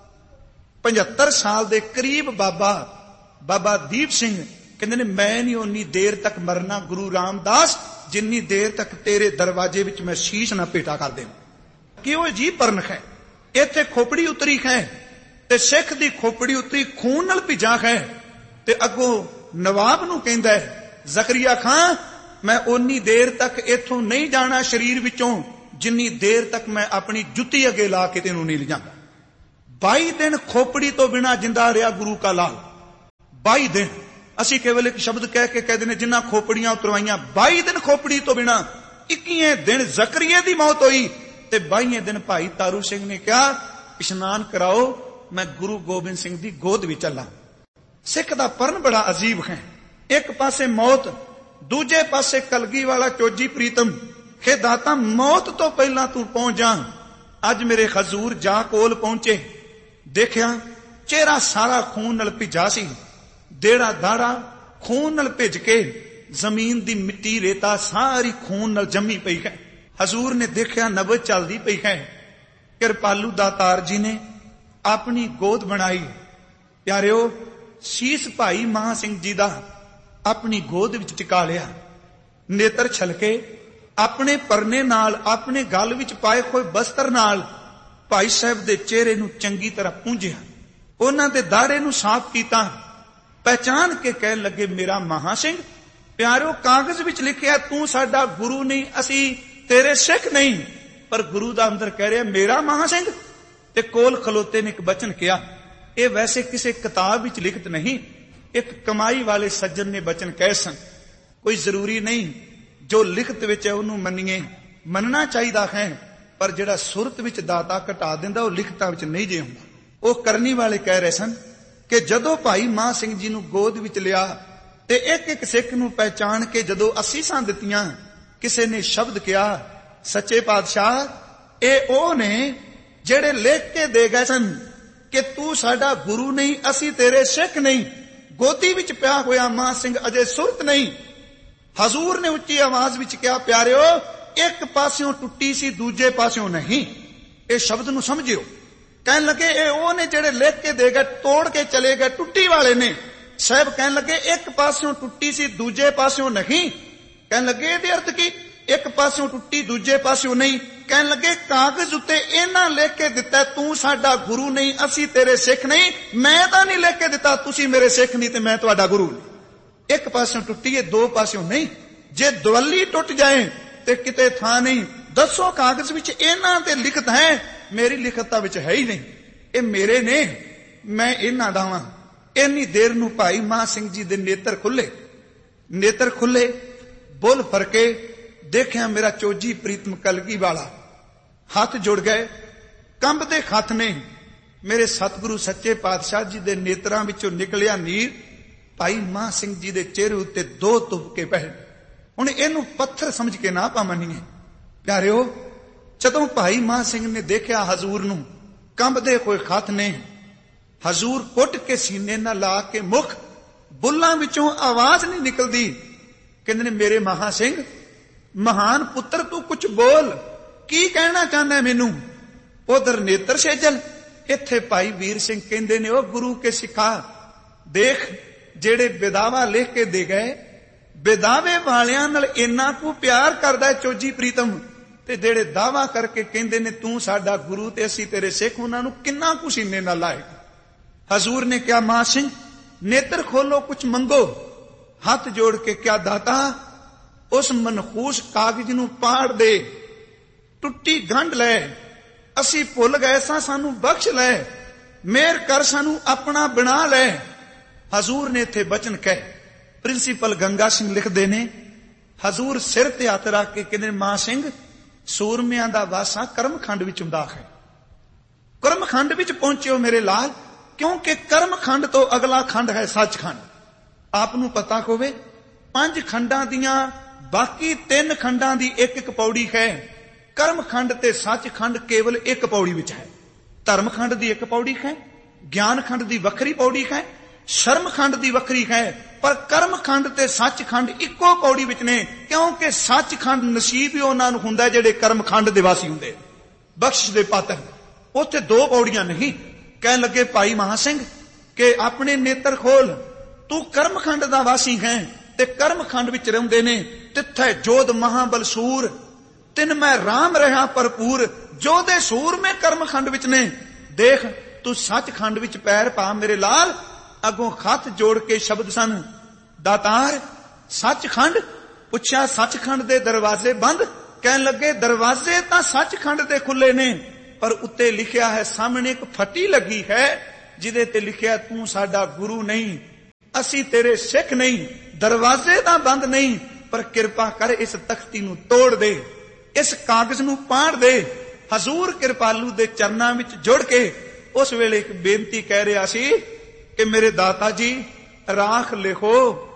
75 ਸਾਲ ਦੇ ਕਰੀਬ ਬਾਬਾ ਦੀਪ ਸਿੰਘ ਕਹਿੰਦੇ ਨੇ, ਮੈਂ ਨਹੀਂ ਉਨੀ ਦੇਰ ਤੱਕ ਮਰਨਾ ਗੁਰੂ ਰਾਮਦਾਸ, ਜਿੰਨੀ ਦੇਰ ਤੱਕ ਤੇਰੇ ਦਰਵਾਜ਼ੇ ਵਿੱਚ ਮੈਂ ਸ਼ੀਸ਼ ਨਾ ਭੇਟਾ ਕਰ ਦੇਵਾਂ। ਕਿਉਂ ਜੀ ਪਰਨ ਹੈ, ਇੱਥੇ ਖੋਪੜੀ ਉਤਰੀ ਹੈ ਤੇ ਸਿੱਖ ਦੀ ਖੋਪੜੀ ਉਤਰੀ ਖੂਨ ਨਾਲ ਭਿੱਜਾ ਹੈ, ਤੇ ਅੱਗੋਂ ਨਵਾਬ ਨੂੰ ਕਹਿੰਦਾ ਹੈ ਜ਼ਕਰੀਆ ਖਾਂ, ਮੈਂ ਉਨੀ ਦੇਰ ਤੱਕ ਇੱਥੋਂ ਨਹੀਂ ਜਾਣਾ ਸਰੀਰ ਵਿੱਚੋਂ, ਜਿੰਨੀ ਦੇਰ ਤੱਕ ਮੈਂ ਆਪਣੀ ਜੁੱਤੀ ਅੱਗੇ ਲਾ ਕੇ ਤੈਨੂੰ ਨਹੀਂ ਲਿਜਾਂਗਾ। 22 ਦਿਨ ਖੋਪੜੀ ਤੋਂ ਬਿਨਾਂ ਜਿੰਦਾ ਰਿਹਾ ਗੁਰੂ ਕਾ ਲਾਲ। 22 ਦਿਨ ਅਸੀਂ ਕੇਵਲ ਇੱਕ ਸ਼ਬਦ ਕਹਿ ਕੇ ਕਹਿੰਦੇ ਨੇ ਜਿੰਨਾ ਖੋਪੜੀਆਂ ਉਤਰਵਾਈਆਂ। 22 ਦਿਨ ਖੋਪੜੀ ਤੋਂ ਬਿਨਾਂ। 21ਵੇਂ ਦਿਨ ਜ਼ਕਰੀਏ ਦੀ ਮੌਤ ਹੋਈ ਤੇ 22ਵੇਂ ਦਿਨ ਭਾਈ ਤਾਰੂ ਸਿੰਘ ਨੇ ਕਿਹਾ ਇਸ਼ਨਾਨ ਕਰਾਓ, ਮੈਂ ਗੁਰੂ ਗੋਬਿੰਦ ਸਿੰਘ ਦੀ ਗੋਦ ਵਿੱਚ ਚੱਲਾਂ। ਸਿੱਖ ਦਾ ਪਰਨ ਬੜਾ ਅਜੀਬ ਹੈ। ਇੱਕ ਪਾਸੇ ਮੌਤ, ਦੂਜੇ ਪਾਸੇ ਕਲਗੀ ਵਾਲਾ ਚੋਜੀ ਪ੍ਰੀਤਮ। ਖੇ ਦਾਤਾ ਮੌਤ ਤੋਂ ਪਹਿਲਾਂ ਤੂੰ ਪਹੁੰਚ ਜਾ। ਅੱਜ ਮੇਰੇ ਹਜ਼ੂਰ ਜਾ ਕੋਲ ਪਹੁੰਚੇ, ਦੇਖਿਆ ਚਿਹਰਾ ਸਾਰਾ ਖੂਨ ਨਾਲ ਭਿੱਜਾ ਸੀ, ਦੇੜਾ ਦਾੜਾ ਖੂਨ ਨਾਲ ਭਿੱਜ ਕੇ ਜ਼ਮੀਨ ਦੀ ਮਿੱਟੀ ਰੇਤਾ ਸਾਰੀ ਖੂਨ ਨਾਲ ਜੰਮੀ ਪਈ ਹੈ। ਹਜ਼ੂਰ ਨੇ ਦੇਖਿਆ ਨਬਜ਼ ਚੱਲਦੀ ਪਈ ਹੈ। ਕਿਰਪਾਲੂ ਦਾਤਾਰ ਜੀ ਨੇ ਆਪਣੀ ਗੋਦ ਬਣਾਈ। ਪਿਆਰਿਓ, ਸੀਸ ਭਾਈ ਮਹਾਂ ਸਿੰਘ ਜੀ ਦਾ ਆਪਣੀ ਗੋਦ ਵਿੱਚ ਟਿਕਾ ਲਿਆ। ਨੇਤਰ ਛਲਕੇ ਆਪਣੇ ਪਰਨੇ ਨਾਲ, ਆਪਣੇ ਗਲ ਵਿੱਚ ਪਾਏ ਹੋਏ ਬਸਤਰ ਨਾਲ ਭਾਈ ਸਾਹਿਬ ਦੇ ਚਿਹਰੇ ਨੂੰ ਚੰਗੀ ਤਰ੍ਹਾਂ ਪੂੰਝਿਆ, ਉਹਨਾਂ ਦੇ ਦਾੜੇ ਨੂੰ ਸਾਫ਼ ਕੀਤਾ। ਪਹਿਚਾਨ ਕੇ ਕਹਿਣ ਲੱਗੇ ਮੇਰਾ ਮਹਾਂ ਸਿੰਘ। ਪਿਆਰਿਓ, ਕਾਗਜ਼ ਵਿੱਚ ਲਿਖਿਆ ਤੂੰ ਸਾਡਾ ਗੁਰੂ ਨਹੀਂ, ਅਸੀਂ ਤੇਰੇ ਸਿੱਖ ਨਹੀਂ, ਪਰ ਗੁਰੂ ਦਾ ਅੰਦਰ ਕਹਿ ਰਿਹਾ ਮੇਰਾ ਮਹਾਂ ਸਿੰਘ। ਤੇ ਕੋਲ ਖਲੋਤੇ ਨੇ ਇੱਕ ਬਚਨ ਕਿਹਾ, ਇਹ ਵੈਸੇ ਕਿਸੇ ਕਿਤਾਬ ਵਿੱਚ ਲਿਖਤ ਨਹੀਂ, ਇੱਕ ਕਮਾਈ ਵਾਲੇ ਸੱਜਣ ਨੇ ਬਚਨ ਕਹੇ ਸਨ। ਕੋਈ ਜ਼ਰੂਰੀ ਨਹੀਂ ਜੋ ਲਿਖਤ ਵਿੱਚ ਹੈ ਉਹਨੂੰ ਮੰਨੀਏ, ਮੰਨਣਾ ਚਾਹੀਦਾ ਹੈ, ਪਰ ਜਿਹੜਾ ਸੁਰਤ ਵਿੱਚ ਦਾਤਾ ਘਟਾ ਦਿੰਦਾ ਉਹ ਲਿਖਤਾਂ ਵਿੱਚ ਨਹੀਂ ਜੇ ਹੁੰਦਾ। ਉਹ ਕਰਨੀ ਵਾਲੇ ਕਹਿ ਰਹੇ ਸਨ ਕਿ ਜਦੋਂ ਭਾਈ ਮਹਾਂ ਸਿੰਘ ਜੀ ਨੂੰ ਗੋਦ ਵਿੱਚ ਲਿਆ ਤੇ ਇੱਕ ਇੱਕ ਸਿੱਖ ਨੂੰ ਪਹਿਚਾਣ ਕੇ ਜਦੋਂ ਅਸੀਸਾਂ ਦਿੱਤੀਆਂ, ਕਿਸੇ ਨੇ ਸ਼ਬਦ ਕਿਹਾ ਸੱਚੇ ਪਾਤਸ਼ਾਹ ਇਹ ਉਹ ਨੇ ਜਿਹੜੇ ਲਿਖ ਕੇ ਦੇ ਗਏ ਸਨ ਕਿ ਤੂੰ ਸਾਡਾ ਗੁਰੂ ਨਹੀਂ, ਅਸੀਂ ਤੇਰੇ ਸਿੱਖ ਨਹੀਂ। ਗੋਦੀ ਵਿੱਚ ਪਿਆ ਹੋਇਆ ਮਹਾਂ ਸਿੰਘ ਅਜੇ ਸੁਰਤ ਨਹੀਂ। ਹਜ਼ੂਰ ਨੇ ਉੱਚੀ ਆਵਾਜ਼ ਵਿੱਚ ਕਿਹਾ ਪਿਆਰਿਓ, ਇੱਕ ਪਾਸਿਓਂ ਟੁੱਟੀ ਸੀ, ਦੂਜੇ ਪਾਸਿਓਂ ਨਹੀਂ। ਇਹ ਸ਼ਬਦ ਨੂੰ ਸਮਝਿਓ। ਕਹਿਣ ਲੱਗੇ ਇਹ ਉਹ ਨੇ ਜਿਹੜੇ ਲਿਖ ਕੇ ਦੇ ਗਏ, ਤੋੜ ਕੇ ਚਲੇ ਗਏ, ਟੁੱਟੀ ਵਾਲੇ ਨੇ। ਸਾਹਿਬ ਕਹਿਣ ਲੱਗੇ ਇੱਕ ਪਾਸਿਓਂ ਟੁੱਟੀ ਸੀ, ਦੂਜੇ ਪਾਸਿਓਂ ਨਹੀਂ। ਕਹਿਣ ਲੱਗੇ ਇਹਦੇ ਅਰਥ ਕੀ? ਇੱਕ ਪਾਸਿਓਂ ਟੁੱਟੀ, ਦੂਜੇ ਪਾਸਿਓਂ ਨਹੀਂ। ਕਹਿਣ ਲੱਗੇ ਕਾਗਜ਼ ਉੱਤੇ ਇਹਨਾਂ ਲਿਖ ਕੇ ਦਿੱਤਾ ਤੂੰ ਸਾਡਾ ਗੁਰੂ ਨਹੀਂ, ਅਸੀਂ ਤੇਰੇ ਸਿੱਖ ਨਹੀਂ। ਮੈਂ ਤਾਂ ਨਹੀਂ ਲਿਖ ਕੇ ਦਿੱਤਾ ਤੁਸੀਂ ਮੇਰੇ ਸਿੱਖ ਨਹੀਂ ਤੇ ਮੈਂ ਤੁਹਾਡਾ ਗੁਰੂ ਨਹੀਂ। ਇੱਕ ਪਾਸਿਓਂ ਟੁੱਟੀ ਹੈ, ਦੋ ਪਾਸਿਓਂ ਨਹੀਂ। ਜੇ ਦਵੱਲੀ ਟੁੱਟ ਜਾਏ ਤੇ ਕਿਤੇ ਥਾਂ ਨਹੀਂ। ਦੱਸੋ ਕਾਗਜ਼ ਵਿੱਚ ਇਹਨਾਂ ਤੇ ਲਿਖਤ ਹੈ, ਮੇਰੀ ਲਿਖਤਾਂ ਵਿੱਚ ਹੈ ਹੀ ਨਹੀਂ। ਇਹ ਮੇਰੇ ਨੇ, ਮੈਂ ਇਹਨਾਂ ਦਾ ਵਾਂ। ਇੰਨੀ ਦੇਰ ਨੂੰ ਭਾਈ ਮਹਾਂ ਸਿੰਘ ਜੀ ਦੇ ਨੇਤਰ ਖੁੱਲੇ, ਬੁੱਲ ਫਰਕੇ, ਦੇਖਿਆ ਮੇਰਾ ਚੋਜੀ ਪ੍ਰੀਤਮ ਕਲਗੀ ਵਾਲਾ। ਹੱਥ ਜੁੜ ਗਏ, ਕੰਬਦੇ ਹੱਥ ਨੇ। ਮੇਰੇ ਸਤਿਗੁਰੂ ਸੱਚੇ ਪਾਤਸ਼ਾਹ ਜੀ ਦੇ ਨੇਤਰਾਂ ਵਿੱਚੋਂ ਨਿਕਲਿਆ ਨੀਰ ਭਾਈ ਮਹਾਂ ਸਿੰਘ ਜੀ ਦੇ ਚਿਹਰੇ ਉੱਤੇ ਦੋ ਤੁਪਕੇ ਪਏ। ਹੁਣ ਇਹਨੂੰ ਪੱਥਰ ਸਮਝ ਕੇ ਨਾ ਮੰਨੀਏ ਪਿਆਰਿਓ। ਜਦੋਂ ਭਾਈ ਮਹਾਂ ਸਿੰਘ ਨੇ ਦੇਖਿਆ ਹਜ਼ੂਰ ਨੂੰ, ਕੰਬਦੇ ਹੋਏ ਹੱਥ ਨੇ, ਹਜ਼ੂਰ ਕੁੱਟ ਕੇ ਸੀਨੇ ਨਾਲ ਲਾ ਕੇ ਮੁਖ, ਬੁੱਲਾਂ ਵਿੱਚੋਂ ਆਵਾਜ਼ ਨਹੀਂ ਨਿਕਲਦੀ। ਕਹਿੰਦੇ ਨੇ ਮੇਰੇ ਮਹਾਂ ਸਿੰਘ, ਮਹਾਨ ਪੁੱਤਰ ਤੂੰ ਕੁਝ ਬੋਲ, ਕੀ ਕਹਿਣਾ ਚਾਹੁੰਦਾ ਮੈਨੂੰ? ਉਧਰ ਨੇਤਰ ਸੇਜਲ, ਇੱਥੇ ਭਾਈ ਵੀਰ ਸਿੰਘ ਕਹਿੰਦੇ ਨੇ ਉਹ ਗੁਰੂ ਕੇ ਸਿੱਖਾ, ਦੇਖ ਜਿਹੜੇ ਵਿਦਾਵਾ ਲਿਖ ਕੇ ਦੇ ਗਏ, ਵਿਦਾਵੇ ਵਾਲਿਆਂ ਨਾਲ ਇੰਨਾ ਕੁ ਪਿਆਰ ਕਰਦਾ ਚੋਜੀ ਪ੍ਰੀਤਮ, ਤੇ ਜਿਹੜੇ ਦਾਵਾ ਕਰਕੇ ਕਹਿੰਦੇ ਨੇ ਤੂੰ ਸਾਡਾ ਗੁਰੂ ਤੇ ਅਸੀਂ ਤੇਰੇ ਸਿੱਖ, ਉਹਨਾਂ ਨੂੰ ਕਿੰਨਾ ਕੁ ਸੀਨੇ ਨਾਲ ਲਾਏ। ਹਜ਼ੂਰ ਨੇ ਕਿਹਾ ਮਹਾਂ ਸਿੰਘ ਨੇਤਰ ਖੋਲੋ, ਕੁਝ ਮੰਗੋ। ਹੱਥ ਜੋੜ ਕੇ ਕਿਹਾ ਦਾਤਾ ਉਸ ਮਨਖੂਸ ਕਾਗਜ਼ ਨੂੰ ਪਾੜ ਦੇ, ਟੁੱਟੀ ਗੰਢ ਲੈ, ਅਸੀਂ ਭੁੱਲ ਗਏ ਸਾਂ, ਸਾਨੂੰ ਬਖਸ਼ ਲੈ, ਮਿਹਰ ਕਰ, ਸਾਨੂੰ ਆਪਣਾ ਬਣਾ ਲੈ। ਹਜ਼ੂਰ ਨੇ ਇੱਥੇ ਬਚਨ ਕਹੇ। ਪ੍ਰਿੰਸੀਪਲ ਗੰਗਾ ਸਿੰਘ ਲਿਖਦੇ ਨੇ ਹਜ਼ੂਰ ਸਿਰ ਤੇ ਹੱਥ ਰੱਖ ਕੇ ਕਹਿੰਦੇ ਮਹਾਂ ਸਿੰਘ ਸੂਰਮਿਆਂ ਦਾ ਵਾਸਾ ਕਰਮਖੰਡ ਵਿੱਚ ਹੁੰਦਾ ਹੈ। ਕਰਮਖੰਡ ਵਿੱਚ ਪਹੁੰਚਿਓ ਮੇਰੇ ਲਾਲ, ਕਿਉਂਕਿ ਕਰਮਖੰਡ ਤੋਂ ਅਗਲਾ ਖੰਡ ਹੈ ਸੱਚਖੰਡ। ਆਪ ਨੂੰ ਪਤਾ ਹੋਵੇ 5 ਖੰਡਾਂ ਦੀਆਂ ਬਾਕੀ 3 ਖੰਡਾਂ ਦੀ ਇੱਕ ਇੱਕ ਪੌੜੀ ਹੈ। ਕਰਮਖੰਡ ਤੇ ਸੱਚਖੰਡ ਕੇਵਲ ਇੱਕ ਪੌੜੀ ਵਿੱਚ ਹੈ। ਧਰਮਖੰਡ ਦੀ ਇੱਕ ਪੌੜੀ ਹੈ, ਗਿਆਨਖੰਡ ਦੀ ਵੱਖਰੀ ਪੌੜੀ ਹੈ, ਸ਼ਰਮਖੰਡ ਦੀ ਵੱਖਰੀ ਹੈ, ਪਰ ਕਰਮਖੰਡ ਤੇ ਸੱਚਖੰਡ ਇੱਕੋ ਪੌੜੀ ਵਿੱਚ ਨੇ, ਕਿਉਂਕਿ ਸੱਚਖੰਡ ਨਸੀਬ ਹੀ ਉਹਨਾਂ ਨੂੰ ਹੁੰਦਾ ਜਿਹੜੇ ਕਰਮਖੰਡ ਦੇ ਵਾਸੀ ਹੁੰਦੇ, ਬਖਸ਼ਿਸ਼ ਦੇ ਪਾਤਰ। ਉੱਥੇ 2 ਪੌੜੀਆਂ ਨਹੀਂ। ਕਹਿਣ ਲੱਗੇ ਭਾਈ ਮਹਾਂ ਸਿੰਘ ਕਿ ਆਪਣੇ ਨੇਤਰ ਖੋਲ, ਤੂੰ ਕਰਮਖੰਡ ਦਾ ਵਾਸੀ ਹੈ ਤੇ ਕਰਮਖੰਡ ਵਿੱਚ ਰਹਿੰਦੇ ਨੇ। ਤਿੱਥੇ ਜੋਧ ਮਹਾਬਲ ਸੂਰ, ਤਿਨ ਮੈਂ ਰਾਮ ਰਹਾ ਭਰਪੂਰ। ਜੋਧੇ ਸੂਰ ਮੈਂ ਕਰਮਖੰਡ ਵਿੱਚ ਨੇ। ਦੇਖ ਤੂੰ ਸੱਚਖੰਡ ਵਿੱਚ ਪੈਰ ਪਾ ਮੇਰੇ ਲਾਲ। ਅੱਗੋਂ ਹੱਥ ਜੋੜ ਕੇ ਸ਼ਬਦ ਸਨ, ਦਾਤਾਰ ਸੱਚਖੰਡ। ਪੁੱਛਿਆ ਸੱਚਖੰਡ ਦੇ ਦਰਵਾਜ਼ੇ ਬੰਦ? ਕਹਿਣ ਲੱਗੇ ਦਰਵਾਜ਼ੇ ਤਾਂ ਸੱਚਖੰਡ ਦੇ ਖੁੱਲੇ ਨੇ, ਪਰ ਉੱਤੇ ਲਿਖਿਆ ਹੈ, ਸਾਹਮਣੇ ਇੱਕ ਫੱਟੀ ਲੱਗੀ ਹੈ ਜਿਹਦੇ ਤੇ ਲਿਖਿਆ ਤੂੰ ਸਾਡਾ ਗੁਰੂ ਨਹੀਂ, ਅਸੀਂ ਤੇਰੇ ਸਿੱਖ ਨਹੀਂ। ਦਰਵਾਜ਼ੇ ਤਾਂ ਬੰਦ ਨਹੀਂ, ਪਰ ਕਿਰਪਾ ਕਰ ਇਸ ਤਖਤੀ ਨੂੰ ਤੋੜ ਦੇ, ਇਸ ਕਾਗਜ਼ ਨੂੰ ਪਾੜ ਦੇ। ਹਜ਼ੂਰ ਕਿਰਪਾਲੂ ਦੇ ਚਰਨਾਂ ਵਿੱਚ ਜੁੜ ਕੇ ਉਸ ਵੇਲੇ ਇੱਕ ਬੇਨਤੀ ਕਹਿ ਰਿਹਾ ਸੀ ਕਿ ਮੇਰੇ ਦਾਤਾ ਜੀ ਰਾਖ ਲਿਖੋ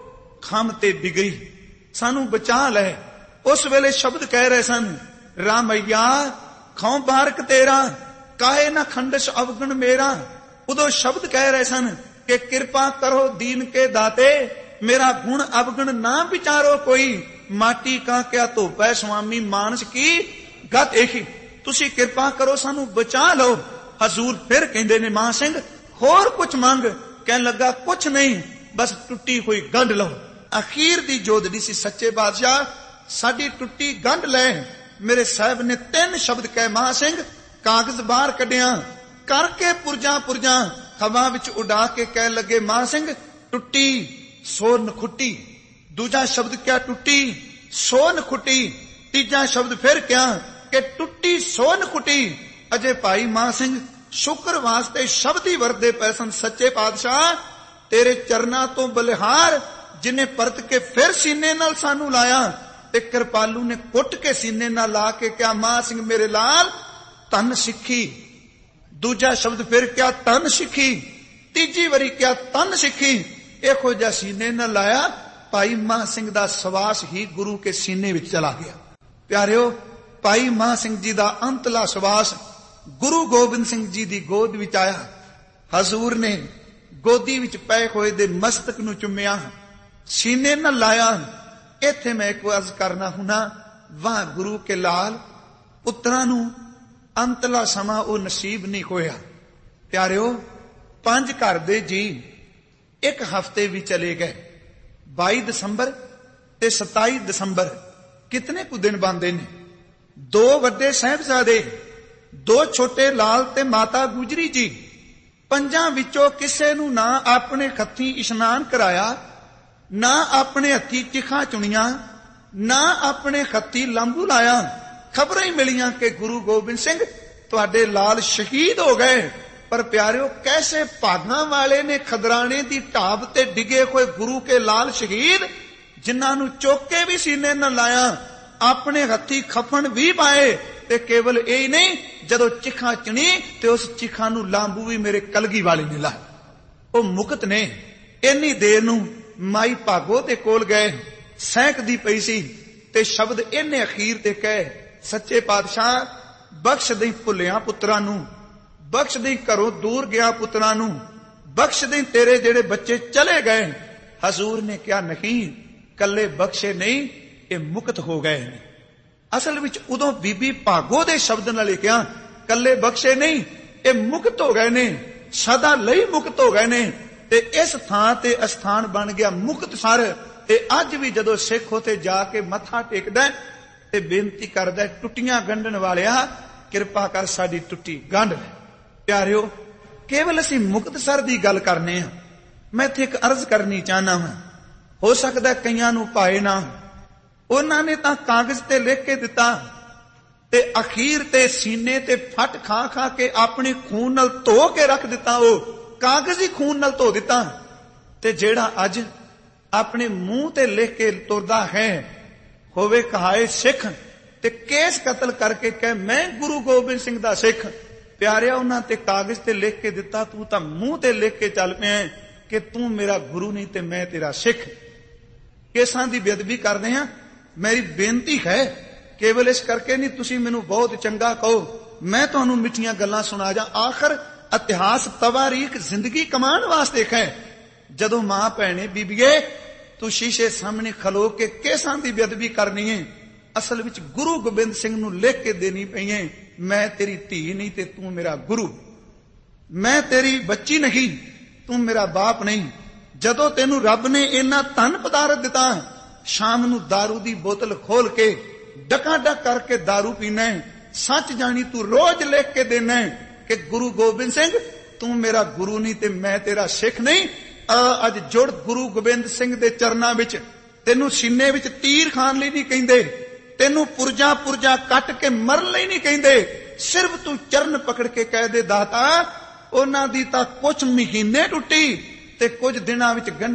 ਖੰਮ ਤੇ ਬਿਗੜੀ, ਸਾਨੂੰ ਬਚਾ ਲੈ। ਉਸ ਵੇਲੇ ਸ਼ਬਦ ਕਹਿ ਰਹੇ ਸਨ, ਰਾਮਈਆ ਖੌਂ ਬਾਰਕ ਤੇਰਾ, ਕਾਹੇ ਨਾ ਖੰਡਸ਼ ਅਵਗਣ ਮੇਰਾ। ਉਦੋਂ ਸ਼ਬਦ ਕਹਿ ਰਹੇ ਸਨ ਕਿ ਕਿਰਪਾ ਕਰੋ ਦੀਨ ਕੇ ਦਾਤੇ, ਮੇਰਾ ਗੁਣ ਅਵਗਣ ਨਾ ਵਿਚਾਰੋ ਕੋਈ। ਮਾਟੀ ਕਾ ਕਿਆ ਧੋਪੈ ਸੁਆਮੀ ਮਾਨਸ ਕੀ ਗਤ ਇਹੀ, ਤੁਸੀਂ ਕਿਰਪਾ ਕਰੋ ਸਾਨੂੰ ਬਚਾ ਲਓ। ਹਜ਼ੂਰ ਫਿਰ ਕਹਿੰਦੇ ਨੇ, ਮਾਂ ਸਿੰਘ ਹੋਰ ਕੁਛ ਮੰਗ। ਕਹਿਣ ਲੱਗਾ ਕੁਛ ਨਹੀਂ, ਬਸ ਟੁੱਟੀ ਹੋਈ ਗੰਢ ਲਓ। ਅਖੀਰ ਦੀ ਜੋਦੜੀ ਸੀ, ਸੱਚੇ ਬਾਦਸ਼ਾਹ ਸਾਡੀ ਟੁੱਟੀ ਗੰਢ ਲੈ। ਮੇਰੇ ਸਾਹਿਬ ਨੇ 3 ਸ਼ਬਦ ਕਹੇ, ਮਾਂ ਸਿੰਘ ਕਾਗਜ਼ ਬਾਹਰ ਕੱਢਿਆ ਕਰਕੇ ਪੁਰਜਾਂ ਪੁਰਜਾਂ ਹਵਾ ਵਿੱਚ ਉਡਾ ਕੇ ਕਹਿਣ ਲੱਗੇ, ਮਾਂ ਸਿੰਘ ਟੁੱਟੀ ਸੋ ਨਖੁੱਟੀ। ਦੂਜਾ ਸ਼ਬਦ ਕਿਹਾ ਟੁੱਟੀ ਸੋ ਨਖੁੱਟੀ। ਤੀਜਾ ਸ਼ਬਦ ਫਿਰ ਕਿਹਾ ਕਿ ਟੁੱਟੀ ਸੋ ਨਖੁੱਟੀ। ਅਜੇ ਭਾਈ ਮਾਂ ਸਿੰਘ ਸ਼ੁਕਰ ਵਾਸਤੇ ਸ਼ਬਦ ਹੀ ਵਰਦੇ ਪਏ ਸਨ, ਸੱਚੇ ਪਾਤਸ਼ਾਹ ਤੇਰੇ ਚਰਨਾਂ ਤੋਂ ਬਲਿਹਾਰ ਜਿਨੇ ਪਰਤ ਕੇ ਫਿਰ ਸੀਨੇ ਨਾਲ ਸਾਨੂੰ ਲਾਇਆ। ਤੇ ਕਿਰਪਾਲੂ ਨੇ ਕੁੱਟ ਕੇ ਸੀਨੇ ਨਾਲ ਲਾ ਕੇ ਕਿਹਾ, ਮਾਂ ਸਿੰਘ ਮੇਰੇ ਲਾਲ ਧਨ ਸਿੱਖੀ। ਦੂਜਾ ਸ਼ਬਦ ਫਿਰ ਕਿਹਾ ਧਨ ਸਿੱਖੀ। ਤੀਜੀ ਵਾਰੀ ਕਿਹਾ ਧਨ ਸਿੱਖੀ। ਇਹੋ ਜਿਹਾ ਸੀਨੇ ਨਾਲ ਲਾਇਆ, ਭਾਈ ਮਾਂ ਸਿੰਘ ਦਾ ਸਵਾਸ ਹੀ ਗੁਰੂ ਕੇ ਸੀਨੇ ਵਿੱਚ ਚਲਾ ਗਿਆ। ਪਿਆਰਿਓ, ਭਾਈ ਮਾਂ ਸਿੰਘ ਜੀ ਦਾ ਅੰਤਲਾ ਸਵਾਸ ਗੁਰੂ ਗੋਬਿੰਦ ਸਿੰਘ ਜੀ ਦੀ ਗੋਦ ਵਿੱਚ ਆਇਆ। ਹਜ਼ੂਰ ਨੇ ਗੋਦੀ ਵਿੱਚ ਪਏ ਹੋਏ ਦੇ ਮਸਤਕ ਨੂੰ ਚੁੰਮਿਆ, ਸੀਨੇ ਨਾਲ ਲਾਇਆ। ਇੱਥੇ ਮੈਂ ਇੱਕ ਅਰਜ਼ ਕਰਨਾ ਹੁਣਾ, ਵਾਹ ਗੁਰੂ ਕੇ ਲਾਲ ਪੁੱਤਰਾਂ ਨੂੰ ਅੰਤਲਾ ਸਮਾਂ ਉਹ ਨਸੀਬ ਨਹੀਂ ਹੋਇਆ। ਪਿਆਰਿਓ, 5 ਘਰ ਦੇ ਜੀ ਇੱਕ ਹਫ਼ਤੇ ਵੀ ਚਲੇ ਗਏ। 22 ਦਸੰਬਰ ਤੇ 27 ਦਸੰਬਰ ਕਿਤਨੇ ਕੁ ਦਿਨ ਬਣਦੇ ਨੇ। 2 ਵੱਡੇ ਸਾਹਿਬਜ਼ਾਦੇ, 2 ਛੋਟੇ ਲਾਲ ਤੇ ਮਾਤਾ ਗੁਜਰੀ ਜੀ। 5 ਵਿੱਚੋਂ ਕਿਸੇ ਨੂੰ ਨਾ ਆਪਣੇ ਹੱਥੀਂ ਇਸ਼ਨਾਨ ਕਰਾਇਆ, ਨਾ ਆਪਣੇ ਹੱਥੀਂ ਚਿਖਾਂ ਚੁਣੀਆਂ, ਨਾ ਆਪਣੇ ਹੱਥੀਂ ਲੰਬੂ ਲਾਇਆ। ਖਬਰਾਂ ਹੀ ਮਿਲੀਆਂ ਕਿ ਗੁਰੂ ਗੋਬਿੰਦ ਸਿੰਘ ਤੁਹਾਡੇ ਲਾਲ ਸ਼ਹੀਦ ਹੋ ਗਏ। ਪਰ ਪਿਆਰਿਓ, ਕੈਸੇ ਭਾਗਾਂ ਵਾਲੇ ਨੇ ਖਦਰਾਣੇ ਦੀ ਢਾਬ ਤੇ ਡਿੱਗੇ ਹੋਏ ਗੁਰੂ ਕੇ ਲਾਲ ਸ਼ਹੀਦ, ਜਿਨ੍ਹਾਂ ਨੂੰ ਚੁੱਕ ਕੇ ਵੀ ਸੀਨੇ ਨਾਲ ਲਾਇਆ, ਆਪਣੇ ਹੱਥੀਂ ਖਫਨ ਵੀ ਪਾਏ। ਤੇ ਕੇਵਲ ਇਹ ਹੀ ਨਹੀਂ, ਜਦੋਂ ਚਿਖਾਂ ਚੁਣੀ ਤੇ ਉਸ ਚਿਖਾਂ ਨੂੰ ਲਾਂਬੂ ਵੀ ਮੇਰੇ ਕਲਗੀ ਵਾਲੇ ਨੇ ਲਾਇਆ। ਉਹ ਮੁਕਤ ਨੇ। ਇੰਨੀ ਦੇਰ ਨੂੰ ਮਾਈ ਭਾਗੋ ਦੇ ਕੋਲ ਗਏ, ਸਹਿਕਦੀ ਪਈ ਸੀ ਤੇ ਸ਼ਬਦ ਇਹਨੇ ਅਖੀਰ ਤੇ ਕਹੇ, ਸੱਚੇ ਪਾਤਸ਼ਾਹ ਬਖਸ਼ ਦੇ ਭੁੱਲਿਆਂ ਪੁੱਤਰਾਂ ਨੂੰ, ਬਖਸ਼ ਦੇ ਘਰੋਂ ਦੂਰ ਗਿਆ ਪੁੱਤਰਾਂ ਨੂੰ, ਬਖਸ਼ ਦੇ ਤੇਰੇ ਜਿਹੜੇ ਬੱਚੇ ਚਲੇ ਗਏ। ਹਜ਼ੂਰ ਨੇ ਕਿਹਾ, ਨਹੀਂ ਕੱਲੇ ਬਖਸ਼ੇ ਨਹੀਂ, ਇਹ ਮੁਕਤ ਹੋ ਗਏ ਨੇ। ਅਸਲ ਵਿੱਚ ਉਦੋਂ ਬੀਬੀ ਭਾਗੋ ਦੇ ਸ਼ਬਦ ਨਾਲ ਕਿਹਾ, ਕੱਲੇ ਬਖਸ਼ੇ ਨਹੀਂ, ਇਹ ਮੁਕਤ ਹੋ ਗਏ ਨੇ, ਸਦਾ ਲਈ ਮੁਕਤ ਹੋ ਗਏ ਨੇ। ਤੇ ਇਸ ਥਾਂ ਤੇ ਅਸਥਾਨ ਬਣ ਗਿਆ ਮੁਕਤਸਰ। ਤੇ ਅੱਜ ਵੀ ਜਦੋਂ ਸਿੱਖ ਉਥੇ ਜਾ ਕੇ ਮੱਥਾ ਟੇਕਦਾ ਤੇ ਬੇਨਤੀ ਕਰਦਾ, ਟੁੱਟੀਆਂ ਗੰਢਣ ਵਾਲਿਆ ਕਿਰਪਾ ਕਰ ਸਾਡੀ ਟੁੱਟੀ ਗੰਢ ਲੈ। ਪਿਆਰਿਓ, ਕੇਵਲ ਅਸੀਂ ਮੁਕਤਸਰ ਦੀ ਗੱਲ ਕਰਨੇ ਆ। ਮੈਂ ਇੱਥੇ ਇੱਕ ਅਰਜ਼ ਕਰਨੀ ਚਾਹਨਾ ਹਾਂ, ਹੋ ਸਕਦਾ ਕਈਆਂ ਨੂੰ ਪਾਏ ਨਾ। ਉਹਨਾਂ ਨੇ ਤਾਂ ਕਾਗਜ਼ ਤੇ ਲਿਖ ਕੇ ਦਿੱਤਾ ਤੇ ਅਖੀਰ ਤੇ ਸੀਨੇ ਤੇ ਫੱਟ ਖਾ ਖਾ ਕੇ ਆਪਣੇ ਖੂਨ ਨਾਲ ਧੋ ਕੇ ਰੱਖ ਦਿੱਤਾ। ਉਹ ਕਾਗਜ਼ ਹੀ ਖੂਨ ਨਾਲ ਧੋ ਦਿੱਤਾ। ਤੇ ਜਿਹੜਾ ਅੱਜ ਆਪਣੇ ਮੂੰਹ ਤੇ ਲਿਖ ਕੇ ਤੁਰਦਾ ਹੈ, ਹੋਵੇ ਕਹਾਏ ਸਿੱਖ, ਤੇ ਕੇਸ ਕਤਲ ਕਰਕੇ ਕਹੇ ਮੈਂ ਗੁਰੂ ਗੋਬਿੰਦ ਸਿੰਘ ਦਾ ਸਿੱਖ। ਪਿਆਰਿਆ, ਉਹਨਾਂ ਤੇ ਕਾਗਜ਼ ਤੇ ਲਿਖ ਕੇ ਦਿੱਤਾ, ਤੂੰ ਤਾਂ ਮੂੰਹ ਤੇ ਲਿਖ ਕੇ ਚੱਲ ਪਿਆ ਕਿ ਤੂੰ ਮੇਰਾ ਗੁਰੂ ਨਹੀਂ ਤੇ ਮੈਂ ਤੇਰਾ ਸਿੱਖ। ਕੇਸਾਂ ਦੀ ਬੇਅਦਬੀ ਕਰਦੇ ਆ। ਮੇਰੀ ਬੇਨਤੀ ਹੈ, ਕੇਵਲ ਇਸ ਕਰਕੇ ਨਹੀਂ ਤੁਸੀਂ ਮੈਨੂੰ ਬਹੁਤ ਚੰਗਾ ਕਹੋ, ਮੈਂ ਤੁਹਾਨੂੰ ਮਿੱਠੀਆਂ ਗੱਲਾਂ ਸੁਣਾ ਜਾ। ਆਖਰ ਇਤਿਹਾਸ ਤਵਾਰੀਖ ਜ਼ਿੰਦਗੀ ਕਮਾਉਣ ਵਾਸਤੇ ਹੈ। ਜਦੋਂ ਮਾਂ ਭੈਣੇ ਬੀਬੀਏ ਤੂੰ ਸ਼ੀਸ਼ੇ ਸਾਹਮਣੇ ਖਲੋ ਕੇ ਕੇਸਾਂ ਦੀ ਬੇਅਦਬੀ ਕਰਨੀ ਹੈ, ਅਸਲ ਵਿੱਚ ਗੁਰੂ ਗੋਬਿੰਦ ਸਿੰਘ ਨੂੰ ਲਿਖ ਕੇ ਦੇਣੀ ਪਈ ਹੈ, ਮੈਂ ਤੇਰੀ ਧੀ ਨਹੀਂ ਤੇ ਤੂੰ ਮੇਰਾ ਗੁਰੂ, ਮੈਂ ਤੇਰੀ ਬੱਚੀ ਨਹੀਂ ਤੂੰ ਮੇਰਾ ਬਾਪ ਨਹੀਂ। ਜਦੋਂ ਤੈਨੂੰ ਰੱਬ ਨੇ ਇੰਨਾ ਧਨ ਪਦਾਰਥ ਦਿੱਤਾ, ਸ਼ਾਮ ਨੂੰ दारू ਦੀ ਬੋਤਲ ਖੋਲ ਕੇ ਡਕਾ ਡਕ ਕਰਕੇ दारू ਪੀਣਾ, ਸੱਚ ਜਾਣੀ ਤੂੰ ਰੋਜ਼ ਲਿਖ ਕੇ ਦੇਣਾ ਕਿ ਗੁਰੂ ਗੋਬਿੰਦ ਸਿੰਘ ਤੂੰ ਮੇਰਾ ਗੁਰੂ ਨਹੀਂ ਤੇ ਮੈਂ ਤੇਰਾ ਸਿੱਖ ਨਹੀਂ। ਅੱਜ ਜੁੜ ਗੁਰੂ ਗੋਬਿੰਦ ਸਿੰਘ ਦੇ ਚਰਨਾਂ ਵਿੱਚ। ਤੈਨੂੰ ਸੀਨੇ ਵਿੱਚ ਤੀਰ ਖਾਣ ਲਈ ਨਹੀਂ ਕਹਿੰਦੇ, ਤੈਨੂੰ ਪੁਰਜਾ ਕੱਟ ਕੇ ਮਰਨ ਲਈ ਨਹੀਂ ਕਹਿੰਦੇ, ਸਿਰਫ ਤੂੰ ਚਰਨ ਪਕੜ ਕੇ ਕਹਿ ਦੇ ਦਾਤਾ ਉਹਨਾਂ ਦੀ ਤਾਂ ਕੁਝ ਮਹੀਨੇ ਟੁੱਟੀ ਤੇ ਕੁਝ ਦਿਨਾਂ ਵਿੱਚ